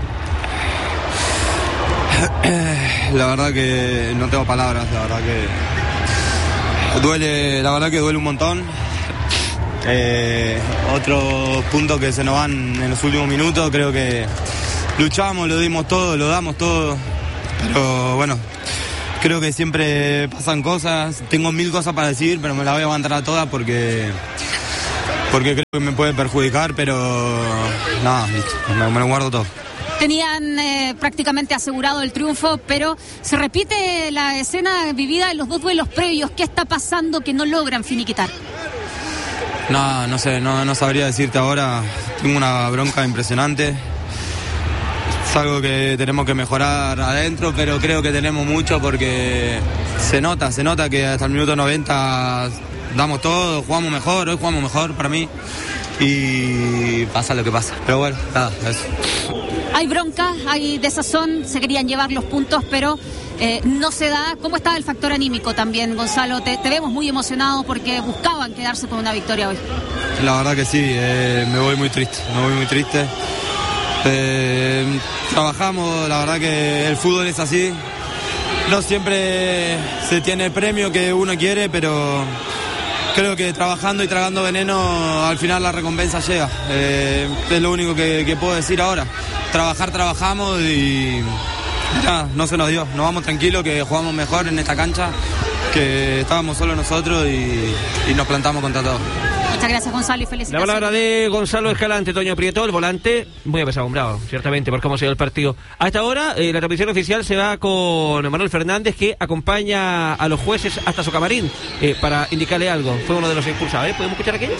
La verdad que no tengo palabras, la verdad que duele, la verdad que duele un montón. Eh, otro punto que se nos van en los últimos minutos, creo que luchamos, lo dimos todo, lo damos todo, pero bueno, creo que siempre pasan cosas, tengo mil cosas para decir, pero me las voy a aguantar a todas porque porque creo que me puede perjudicar, pero nada, listo, me, me lo guardo todo. Tenían eh, prácticamente asegurado el triunfo, pero se repite la escena vivida en los dos duelos previos. ¿Qué está pasando que no logran finiquitar? No, no sé, no, no sabría decirte ahora. Tengo una bronca impresionante. Es algo que tenemos que mejorar adentro, pero creo que tenemos mucho porque se nota, se nota que hasta el minuto noventa damos todo, jugamos mejor, hoy jugamos mejor para mí y pasa lo que pasa. Pero bueno, nada, eso. Hay bronca, hay desazón, se querían llevar los puntos, pero eh, no se da. ¿Cómo está el factor anímico también, Gonzalo? Te, te vemos muy emocionado porque buscaban quedarse con una victoria hoy. La verdad que sí, eh, me voy muy triste, me voy muy triste. Eh, trabajamos, la verdad que el fútbol es así. No siempre se tiene el premio que uno quiere, pero creo que trabajando y tragando veneno al final la recompensa llega. Eh, es lo único que, que puedo decir ahora. Trabajar, trabajamos y ya, no se nos dio. Nos vamos tranquilos, que jugamos mejor en esta cancha, que estábamos solo nosotros y, y nos plantamos contra todos. Muchas gracias, Gonzalo, y felicitaciones. La palabra de Gonzalo Escalante, Toño Prieto, el volante, muy apesadumbrado, ciertamente, por cómo se dio el partido. A esta hora, eh, la transmisión oficial se va con Manuel Fernández, que acompaña a los jueces hasta su camarín eh, para indicarle algo. Fue uno de los expulsados. ¿eh? ¿Podemos escuchar aquello?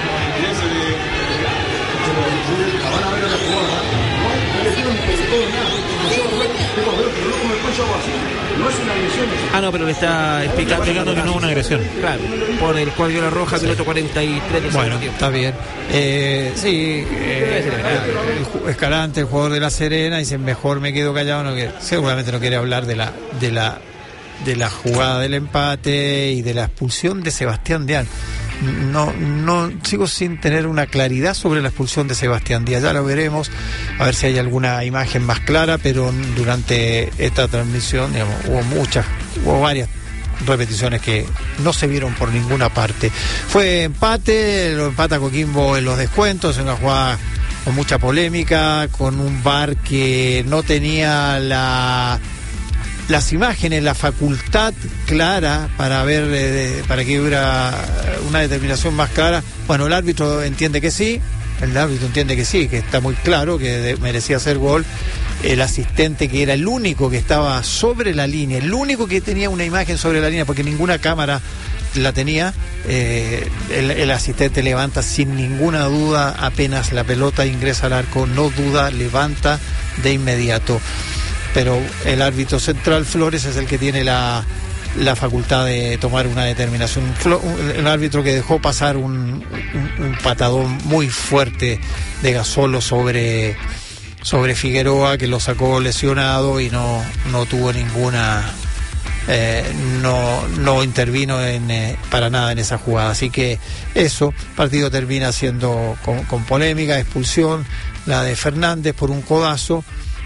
Ah, no, pero le está explicando, explicando que no es una agresión. Claro, por el cuadro de la roja, sí. Minuto cuarenta y tres. Bueno, está bien. Eh, sí, eh, el Escalante, el jugador de La Serena, dice mejor me quedo callado, no que seguramente no quiere hablar de la de la de la jugada del empate y de la expulsión de Sebastián Díaz. No, no sigo sin tener una claridad sobre la expulsión de Sebastián Díaz. Ya lo veremos, a ver si hay alguna imagen más clara, pero durante esta transmisión, digamos, hubo muchas, hubo varias repeticiones que no se vieron por ninguna parte. Fue empate, lo empata Coquimbo en los descuentos, en una jugada con mucha polémica, con un V A R que no tenía la las imágenes, la facultad clara para ver, eh, para que hubiera una determinación más clara. Bueno, el árbitro entiende que sí, el árbitro entiende que sí, que está muy claro que de, merecía hacer gol. El asistente, que era el único que estaba sobre la línea, el único que tenía una imagen sobre la línea, porque ninguna cámara la tenía, eh, el, el asistente levanta sin ninguna duda, apenas la pelota ingresa al arco, no duda, levanta de inmediato. Pero el árbitro central, Flores, es el que tiene la, la facultad de tomar una determinación. El árbitro que dejó pasar un, un, un patadón muy fuerte de Gasolo sobre, sobre Figueroa, que lo sacó lesionado y no, no tuvo ninguna... Eh, no, no intervino en, eh, para nada en esa jugada. Así que eso, el partido termina siendo con, con polémica, expulsión, la de Fernández por un codazo.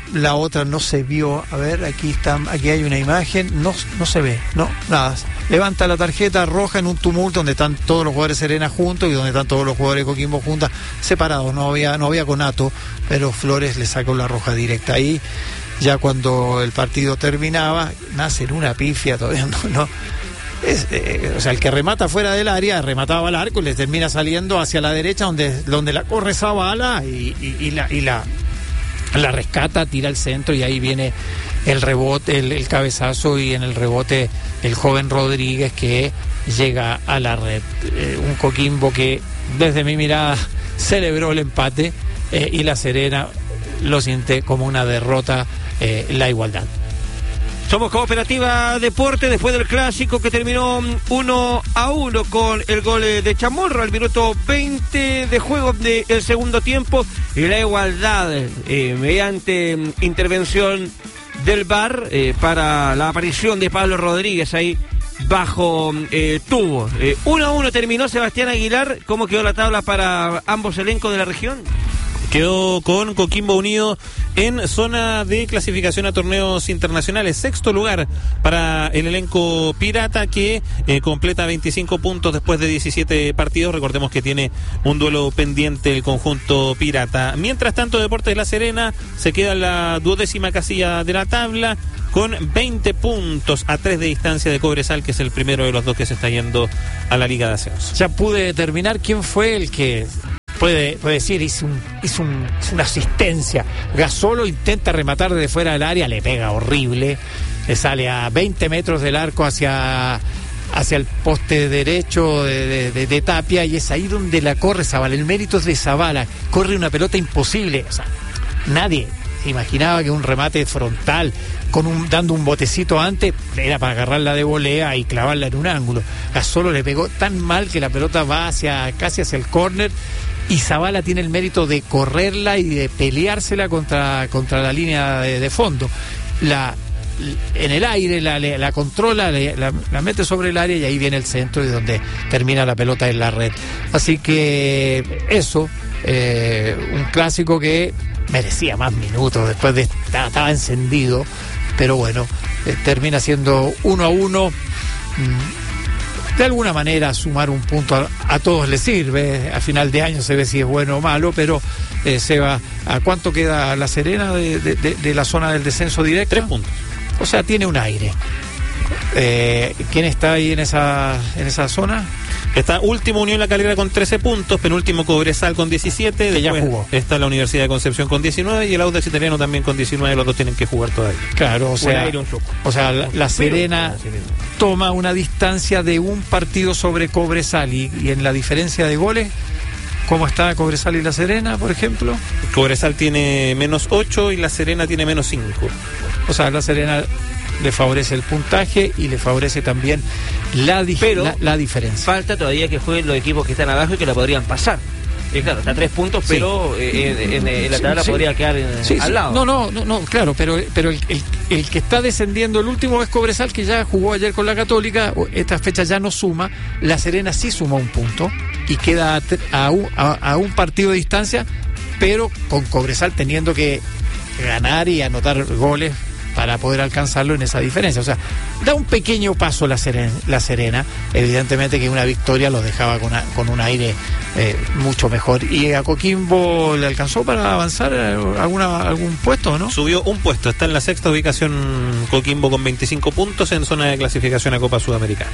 la otra no se vio. A ver, aquí está, aquí hay una imagen, no, no se ve, no, nada. Levanta la tarjeta roja en un tumulto donde están todos los jugadores de Serena juntos y donde están todos los jugadores de Coquimbo juntos, separados, no había, no había conato, pero Flores le sacó la roja directa ahí. Ya cuando el partido terminaba, nace en una pifia, todavía no, no. Es, eh, o sea, el que remata fuera del área, remataba al arco y le termina saliendo hacia la derecha donde, donde la corre Zavala y, y, y, la, y la, la rescata, tira al centro y ahí viene el rebote, el, el cabezazo y en el rebote el joven Rodríguez que llega a la red. Eh, un Coquimbo que desde mi mirada celebró el empate eh, y la Serena lo siente como una derrota, eh, la igualdad. Somos Cooperativa Deporte después del clásico que terminó uno a uno con el gol de Chamorro al minuto veinte de juego del segundo tiempo y la igualdad eh, mediante intervención del V A R eh, para la aparición de Pablo Rodríguez ahí bajo eh, tubo. Eh, uno a uno terminó Sebastián Aguilar. ¿Cómo quedó la tabla para ambos elencos de la región? Quedó con Coquimbo Unido en zona de clasificación a torneos internacionales. Sexto lugar para el elenco pirata que eh, completa veinticinco puntos después de diecisiete partidos. Recordemos que tiene un duelo pendiente el conjunto pirata. Mientras tanto, Deportes La Serena se queda en la duodécima casilla de la tabla con veinte puntos a tres de distancia de Cobresal, que es el primero de los dos que se está yendo a la Liga de Ascenso. Ya pude determinar quién fue el que... Puede, puede decir, hizo, un, hizo, un, hizo una asistencia. Gasolo intenta rematar desde fuera del área, le pega horrible, le sale a veinte metros del arco hacia, hacia el poste derecho de, de, de, de Tapia, y es ahí donde la corre Zavala. El mérito es de Zavala, corre una pelota imposible. O sea, nadie se imaginaba que un remate frontal, con un, dando un botecito antes, era para agarrarla de volea y clavarla en un ángulo. Gasolo le pegó tan mal que la pelota va hacia casi hacia el córner. Y Zavala tiene el mérito de correrla y de peleársela contra, contra la línea de, de fondo. La, en el aire la, la controla, la, la mete sobre el área y ahí viene el centro y donde termina la pelota en la red. Así que eso, eh, un clásico que merecía más minutos, después de estaba, estaba encendido, pero bueno, eh, termina siendo uno a uno. Mmm, De alguna manera sumar un punto a, a todos les sirve. A final de año se ve si es bueno o malo, pero eh, se va. ¿A cuánto queda La Serena de, de, de, de la zona del descenso directo? Tres puntos. O sea, tiene un aire. Eh, ¿Quién está ahí en esa, en esa zona? Está último Unión La Calera con trece puntos, penúltimo Cobresal con diecisiete, que ya jugó. Está la Universidad de Concepción con diecinueve y el Audax Italiano también con diecinueve, los dos tienen que jugar todavía. Claro, o sea, o sea la, la Serena toma una distancia de un partido sobre Cobresal y, y en la diferencia de goles, ¿cómo está Cobresal y La Serena, por ejemplo? Cobresal tiene menos ocho y La Serena tiene menos cinco. O sea, La Serena le favorece el puntaje y le favorece también la, dif- Pero la, la diferencia. Falta todavía que jueguen los equipos que están abajo y que la podrían pasar. Eh, claro, está a tres puntos, Sí. pero eh, en, en, en la tabla Sí, sí. podría quedar en- Sí, al sí. lado. No, no, no, no, claro, pero, pero el, el, el que está descendiendo, el último es Cobresal, que ya jugó ayer con la Católica, esta fecha ya no suma, La Serena sí suma un punto y queda a, a, un, a, a un partido de distancia, pero con Cobresal teniendo que ganar y anotar goles para poder alcanzarlo en esa diferencia. O sea, da un pequeño paso la Serena, la Serena. Evidentemente que una victoria lo dejaba con, a, con un aire eh, mucho mejor. ¿Y a Coquimbo le alcanzó para avanzar alguna, algún puesto, no? Subió un puesto, está en la sexta ubicación Coquimbo con veinticinco puntos en zona de clasificación a Copa Sudamericana.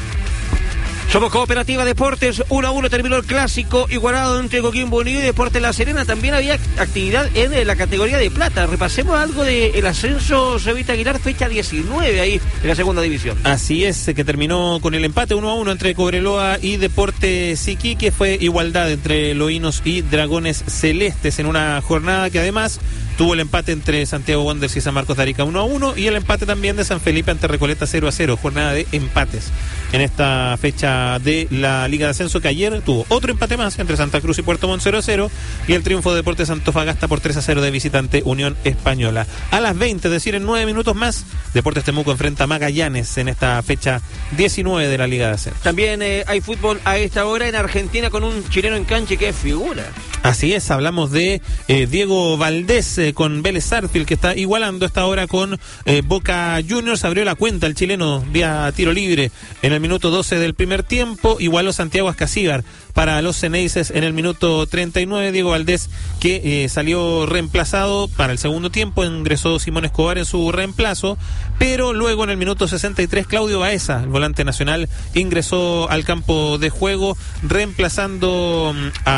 Somos Cooperativa Deportes, uno a uno terminó el clásico igualado entre Coquimbo Unido y Deportes La Serena. También había actividad en la categoría de plata. Repasemos algo del ascenso Cevita Aguilar, fecha diecinueve ahí en la segunda división. Así es, que terminó con el empate uno a uno entre Cobreloa y Deportes Iquique. Fue igualdad entre Loínos y Dragones Celestes en una jornada que además tuvo el empate entre Santiago Wanderers y San Marcos de Arica uno a uno y el empate también de San Felipe ante Recoleta cero a cero, jornada de empates en esta fecha de la Liga de Ascenso, que ayer tuvo otro empate más entre Santa Cruz y Puerto Montt cero a cero y el triunfo de Deportes Antofagasta por tres a cero de visitante Unión Española. A las veinte, es decir, en nueve minutos más, Deportes Temuco enfrenta a Magallanes en esta fecha diecinueve de la Liga de Ascenso. También eh, hay fútbol a esta hora en Argentina con un chileno en cancha que es figura. Así es, hablamos de eh, Diego Valdés, eh, con Vélez Sarsfield, que está igualando esta hora con eh, Boca Juniors. Abrió la cuenta el chileno vía tiro libre en el minuto doce del primer tiempo. Igualó Santiago Ascasíbar para los Ceneices en el minuto treinta y nueve. Diego Valdés, que eh, salió reemplazado para el segundo tiempo, ingresó Simón Escobar en su reemplazo, pero luego en el minuto sesenta y tres Claudio Baeza, el volante nacional, ingresó al campo de juego reemplazando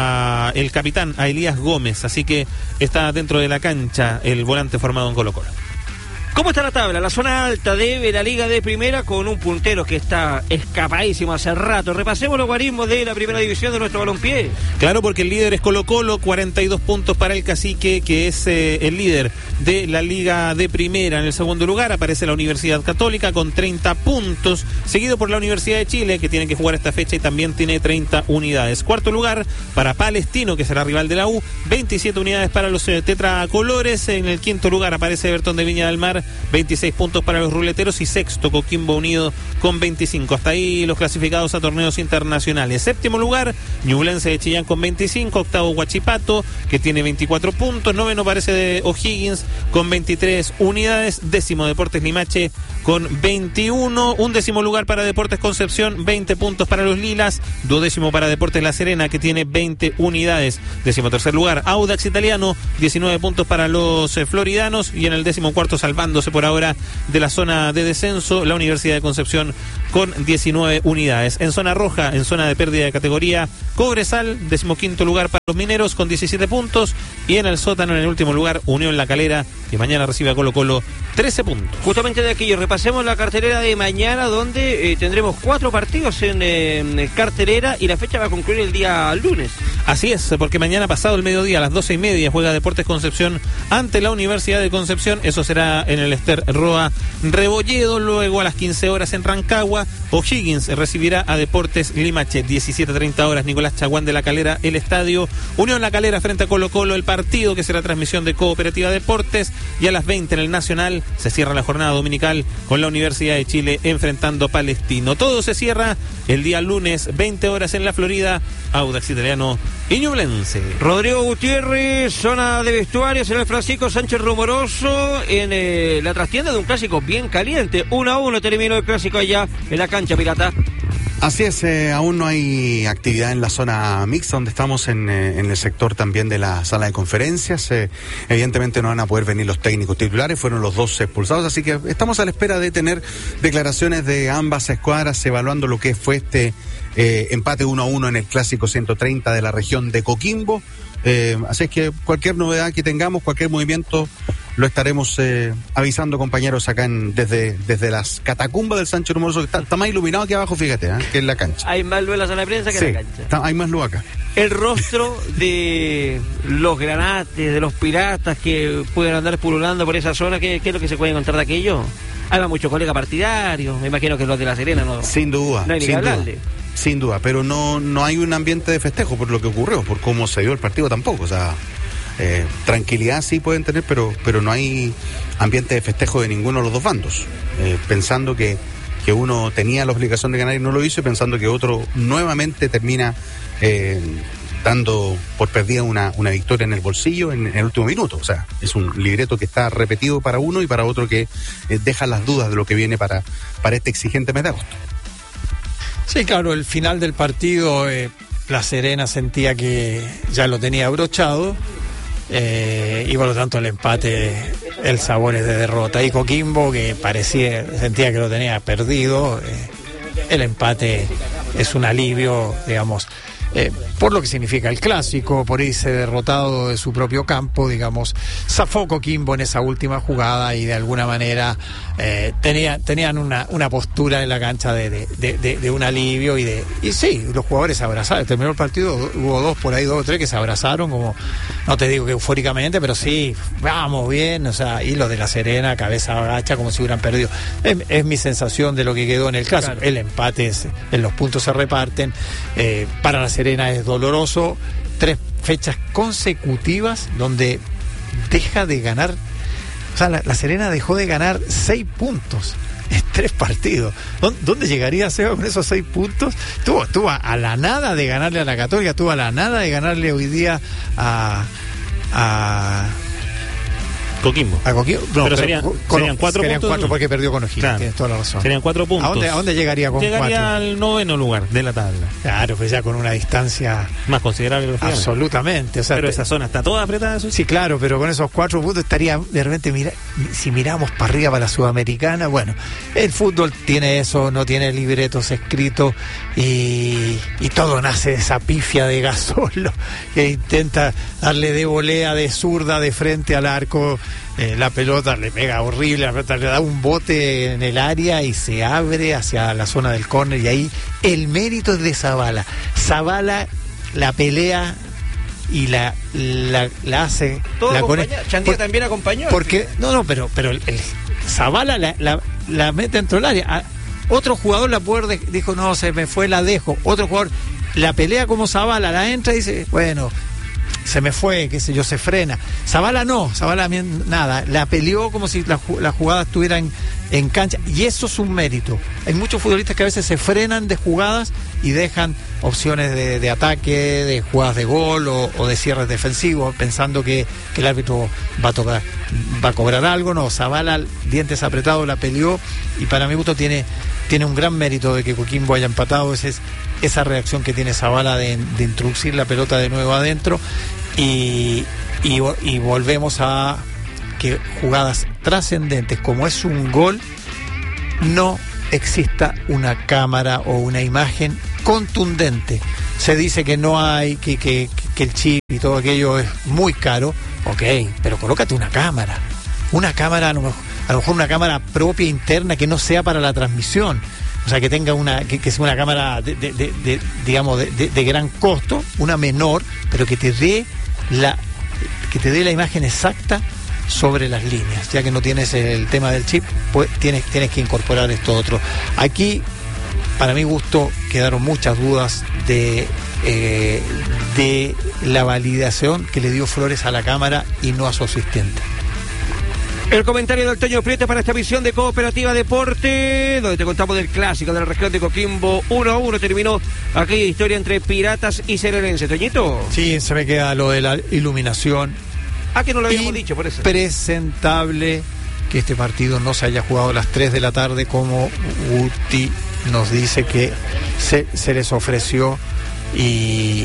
a el capitán, a Elías Gómez, así que está dentro de la cancha el volante formado en Colo-Colo. ¿Cómo está la tabla? La zona alta de la Liga de Primera, con un puntero que está escapadísimo hace rato. Repasemos los guarismos de la primera división de nuestro balompié. Claro, porque el líder es Colo-Colo, cuarenta y dos puntos para el Cacique, que es eh, el líder de la Liga de Primera. En el segundo lugar aparece la Universidad Católica con treinta puntos, seguido por la Universidad de Chile, que tiene que jugar esta fecha y también tiene treinta unidades. Cuarto lugar para Palestino, que será rival de la U, veintisiete unidades para los eh, tetracolores. En el quinto lugar aparece Everton de Viña del Mar, veintiséis puntos para los ruleteros, y sexto Coquimbo Unido con veinticinco. Hasta ahí los clasificados a torneos internacionales. Séptimo lugar, Ñublense de Chillán con veinticinco, octavo Huachipato, que tiene veinticuatro puntos, noveno parece de O'Higgins con veintitrés unidades, décimo Deportes Limache con veintiuno, un décimo lugar para Deportes Concepción, veinte puntos para los Lilas, duodécimo para Deportes La Serena, que tiene veinte unidades, décimo tercer lugar Audax Italiano, diecinueve puntos para los eh, floridanos, y en el décimo cuarto, salvándose por ahora de la zona de descenso, la Universidad de Concepción con diecinueve unidades. En zona roja, en zona de pérdida de categoría, Cobresal, decimoquinto lugar para los mineros con diecisiete puntos, y en el sótano, en el último lugar, Unión La Calera, que mañana recibe a Colo-Colo, trece puntos. Justamente de aquello, repasemos la cartelera de mañana, donde eh, tendremos cuatro partidos en eh, cartelera, y la fecha va a concluir el día lunes. Así es, porque mañana pasado el mediodía a las doce y media juega Deportes Concepción ante la Universidad de Concepción. Eso será en el Ester Roa Rebolledo. Luego a las quince horas en Rancagua, O'Higgins recibirá a Deportes Limache. diecisiete treinta horas, Nicolás Chaguán de La Calera, el estadio. Unión La Calera frente a Colo-Colo, el partido, que será transmisión de Cooperativa Deportes. Y a las veinte en el Nacional se cierra la jornada dominical con la Universidad de Chile enfrentando a Palestino. Todo se cierra el día lunes, veinte horas en la Florida, Audax Italiano y Ñublense. Rodrigo Gutiérrez, zona de vestuarios en el Francisco Sánchez Rumoroso, en eh, la trastienda de un clásico bien caliente. Uno a uno terminó el clásico allá en la cancha pirata. Así es, eh, aún no hay actividad en la zona mixta, donde estamos en, eh, en el sector también de la sala de conferencias. Eh, evidentemente no van a poder venir los técnicos titulares, fueron los dos expulsados, así que estamos a la espera de tener declaraciones de ambas escuadras evaluando lo que fue este eh, empate uno a uno en el clásico ciento treinta de la región de Coquimbo. Eh, así es que cualquier novedad que tengamos, cualquier movimiento, lo estaremos eh, avisando, compañeros, acá en, desde, desde las catacumbas del Sánchez Rumoroso, que está, está más iluminado aquí abajo, fíjate, ¿eh? Que en la cancha. Hay más luz en la sala de prensa que sí, en la cancha. Está, hay más luz acá. El rostro de los granates, de los piratas que pueden andar pululando por esa zona, ¿qué, qué es lo que se puede encontrar de aquello? Hay muchos colegas partidarios, me imagino que los de La Serena no. Sin duda, no hay ni sin que duda. hablarle. Sin duda, pero no, no hay un ambiente de festejo por lo que ocurrió, por cómo se dio el partido tampoco. O sea, eh, tranquilidad sí pueden tener, pero, pero no hay ambiente de festejo de ninguno de los dos bandos. Eh, pensando que, que uno tenía la obligación de ganar y no lo hizo, y pensando que otro nuevamente termina eh, dando por perdida una, una victoria en el bolsillo en, en el último minuto. O sea, es un libreto que está repetido para uno y para otro que eh, deja las dudas de lo que viene para, para este exigente mes de agosto. Sí, claro, el final del partido, eh, La Serena sentía que ya lo tenía abrochado, eh, y por lo tanto el empate, el sabor es de derrota. Y Coquimbo, que parecía, sentía que lo tenía perdido, eh, el empate es un alivio, digamos, eh, por lo que significa el clásico, por irse derrotado de su propio campo, digamos. Zafó Coquimbo en esa última jugada y de alguna manera eh, tenía, tenían una, una postura en la cancha de, de, de, de, de un alivio y de y sí, los jugadores se abrazaron. Terminó el partido, hubo dos por ahí, dos o tres que se abrazaron, como, no te digo que eufóricamente, pero sí, vamos bien, o sea, y los de La Serena, cabeza agacha, como si hubieran perdido. Es, es mi sensación de lo que quedó en el clásico. Claro. El empate es, en los puntos se reparten, eh, para La Serena es doloroso, tres fechas consecutivas donde deja de ganar, o sea, la, la Serena dejó de ganar seis puntos en tres partidos. ¿Dónde llegaría Seba con esos seis puntos? Estuvo, estuvo a la nada de ganarle a la Católica, estuvo a la nada de ganarle hoy día a, a Coquimbo. A Coquimbo. No, pero serían, con, serían cuatro serían puntos. cuatro porque perdió con O'Higgins, Claro. tienes toda la razón. Serían cuatro puntos. ¿A dónde, a dónde llegaría con Llegaría cuatro? al noveno lugar de la tabla. Claro, pues ya con una distancia Más considerable. lógicamente. absolutamente. O sea, Pero te- esa zona está toda apretada. Eso Sí, claro, pero con esos cuatro puntos estaría de repente, mira, si miramos para arriba para la Sudamericana, bueno, el fútbol tiene eso, no tiene libretos escritos y, y todo nace de esa pifia de Gasolo que intenta darle de volea, de zurda, de frente al arco, eh, la pelota le pega horrible, la pelota le da un bote en el área y se abre hacia la zona del córner y ahí el mérito es de Zavala. Zavala la pelea y la, la, la hace Todo la acompaña- conecta. Chandía Por- también acompañó. porque no no pero pero el, el Zavala la, la, la mete dentro del área. A- otro jugador la puede de- dijo no, se me fue, la dejo. Otro jugador la pelea como Zavala, la entra y dice bueno, se me fue, qué sé yo, se frena. Zavala no, Zavala bien, nada, la peleó como si la, ju- la jugada estuviera en, en cancha y eso es un mérito. Hay muchos futbolistas que a veces se frenan de jugadas y dejan opciones de, de ataque, de jugadas de gol o, o de cierres defensivos, pensando que, que el árbitro va a tocar, va a cobrar algo. No, Zavala, dientes apretados, la peleó y para mi gusto tiene, tiene un gran mérito de que Coquimbo haya empatado. Ese es, esa reacción que tiene Zavala de, de introducir la pelota de nuevo adentro y, y, y volvemos a que jugadas trascendentes como es un gol no exista una cámara o una imagen contundente. Se dice que no hay, que, que, que el chip y todo aquello es muy caro, ok, pero colócate una cámara, una cámara a lo mejor, a lo mejor una cámara propia interna que no sea para la transmisión. O sea, que tenga una, que, que sea una cámara de, de, de, de, digamos, de, de, de gran costo, una menor, pero que te dé la, que te dé la imagen exacta sobre las líneas. Ya que no tienes el tema del chip, pues tienes, tienes que incorporar esto otro. Aquí, para mi gusto, quedaron muchas dudas de, eh, de la validación que le dio Flores a la cámara y no a su asistente. El comentario del Toño Prieto para esta visión de Cooperativa Deporte, donde te contamos del clásico de la región de Coquimbo. Uno a uno terminó aquella historia entre Piratas y Serenense. Toñito. Sí, se me queda lo de la iluminación. Ah, que no lo habíamos dicho, por eso. Presentable que este partido no se haya jugado a las tres de la tarde como Guti nos dice que se, se les ofreció y,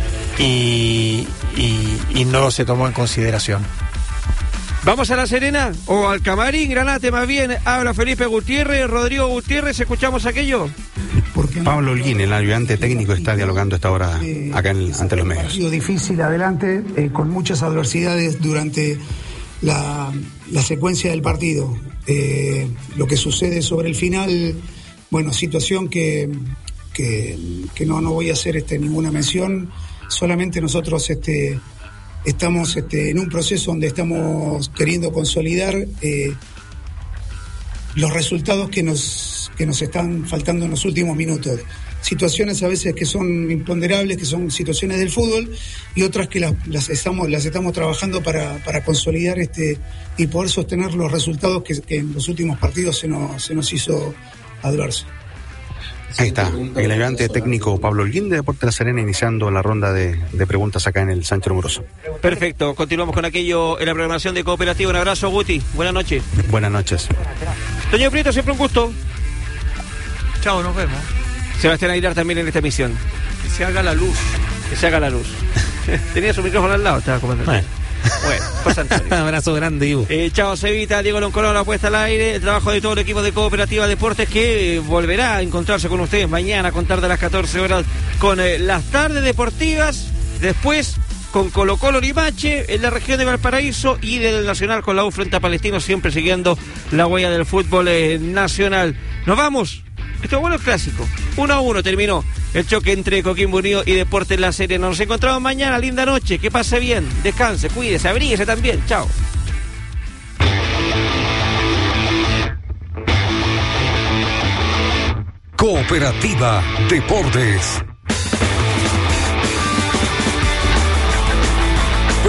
y, y, y no se tomó en consideración. Vamos a La Serena o al Camarín, Granate más bien. Habla Felipe Gutiérrez, Rodrigo Gutiérrez, ¿escuchamos aquello? Pablo Holguín, el ayudante técnico, está dialogando esta hora acá en, ante los medios. Ha sido difícil adelante, eh, con muchas adversidades durante la, la secuencia del partido. Eh, lo que sucede sobre el final, bueno, situación que, que, que no, no voy a hacer este, ninguna mención, solamente nosotros este, estamos este, en un proceso donde estamos queriendo consolidar eh, los resultados que nos, que nos están faltando en los últimos minutos. Situaciones a veces que son imponderables, que son situaciones del fútbol, y otras que las, las estamos las estamos trabajando para, para consolidar este y poder sostener los resultados que, que en los últimos partidos se nos, se nos hizo adverso. Ahí está, el ayudante técnico Pablo Holguín de Deportes La Serena iniciando la ronda de, de preguntas acá en el Sánchez Rumoroso. Perfecto, continuamos con aquello en la programación de Cooperativa. Un abrazo, Guti, buenas noches. Buenas noches. Toño Prieto, siempre un gusto. Chao, nos vemos. Sebastián Aguilar también en esta emisión. Que se haga la luz. Que se haga la luz. Tenía su micrófono al lado, estaba comandando. Bueno. Bueno, José Antonio. Abrazo grande, Ivo. Eh, chao, Cevita, Diego Loncolón, la puesta al aire, el trabajo de todo el equipo de Cooperativa Deportes que volverá a encontrarse con ustedes mañana a contar de las catorce horas con eh, las tardes deportivas, después con Colo Colo Limache en la región de Valparaíso y del Nacional con la U frente a Palestino, siempre siguiendo la huella del fútbol eh, nacional. Nos vamos. Esto es bueno, el clásico. Uno a uno terminó el choque entre Coquimbo Unido y Deportes La Serena. Nos encontramos mañana, linda noche, que pase bien, descanse, cuídese, abríguese también. Chao. Cooperativa Deportes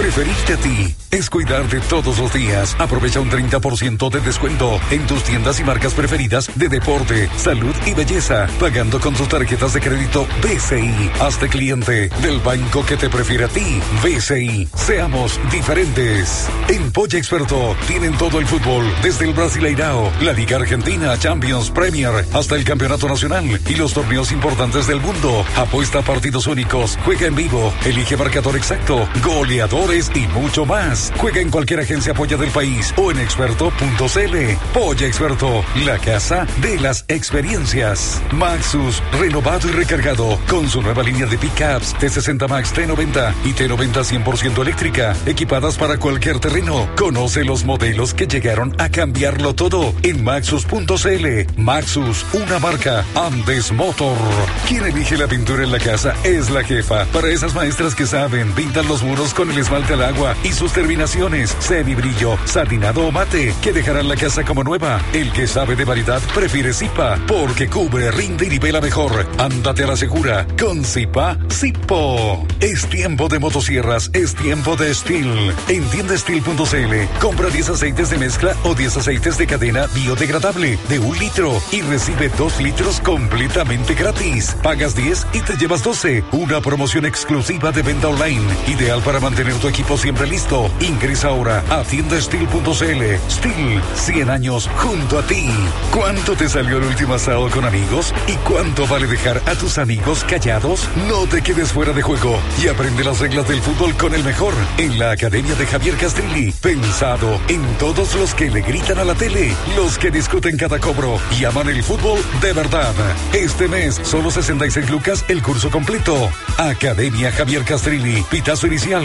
Preferirte a ti es cuidarte todos los días. Aprovecha un treinta por ciento de descuento en tus tiendas y marcas preferidas de deporte, salud y belleza, pagando con tus tarjetas de crédito B C I. Hazte cliente del banco que te prefiere a ti. B C I. Seamos diferentes. En Polla Experto tienen todo el fútbol, desde el Brasileirao, la Liga Argentina, Champions, Premier, hasta el Campeonato Nacional y los torneos importantes del mundo. Apuesta a partidos únicos, juega en vivo, elige marcador exacto, goleadores y mucho más. Juega en cualquier agencia Polla del país o en experto punto c l. Polla Experto, la casa de las experiencias. Maxus, renovado y recargado con su nueva línea de pickups T sesenta Max, T noventa y T noventa cien por ciento eléctrica, equipadas para cualquier terreno. Conoce los modelos que llegaron a cambiarlo todo en maxus punto c l. Maxus, una marca Andes Motor. Quien elige la pintura en la casa es la jefa. Para esas maestras que saben, pintan los muros con el esmalte al agua y sus terminaciones, semibrillo, satinado o mate, que dejarán la casa como nueva. El que sabe de variedad prefiere Zipa, porque cubre, rinde y nivela mejor. Ándate a la segura con Zipa Zipo. Es tiempo de motosierras, es tiempo de Steel. En tienda steel punto c l, compra diez aceites de mezcla o diez aceites de cadena biodegradable de un litro y recibe dos litros completamente gratis. Pagas diez y te llevas doce. Una promoción exclusiva de venta online, ideal para mantener tu equipo siempre listo. Ingresa ahora a tienda steel punto c l. Steel, cien años junto a ti. ¿Cuánto te salió el último asado con amigos? ¿Y cuánto vale dejar a tus amigos callados? No te quedes fuera de juego y aprende las reglas del fútbol con el mejor en la Academia de Javier Castrilli. Pensado en todos los que le gritan a la tele, los que discuten cada cobro y aman el fútbol de verdad. Este mes, solo sesenta y seis lucas el curso completo. Academia Javier Castrilli. Pitazo inicial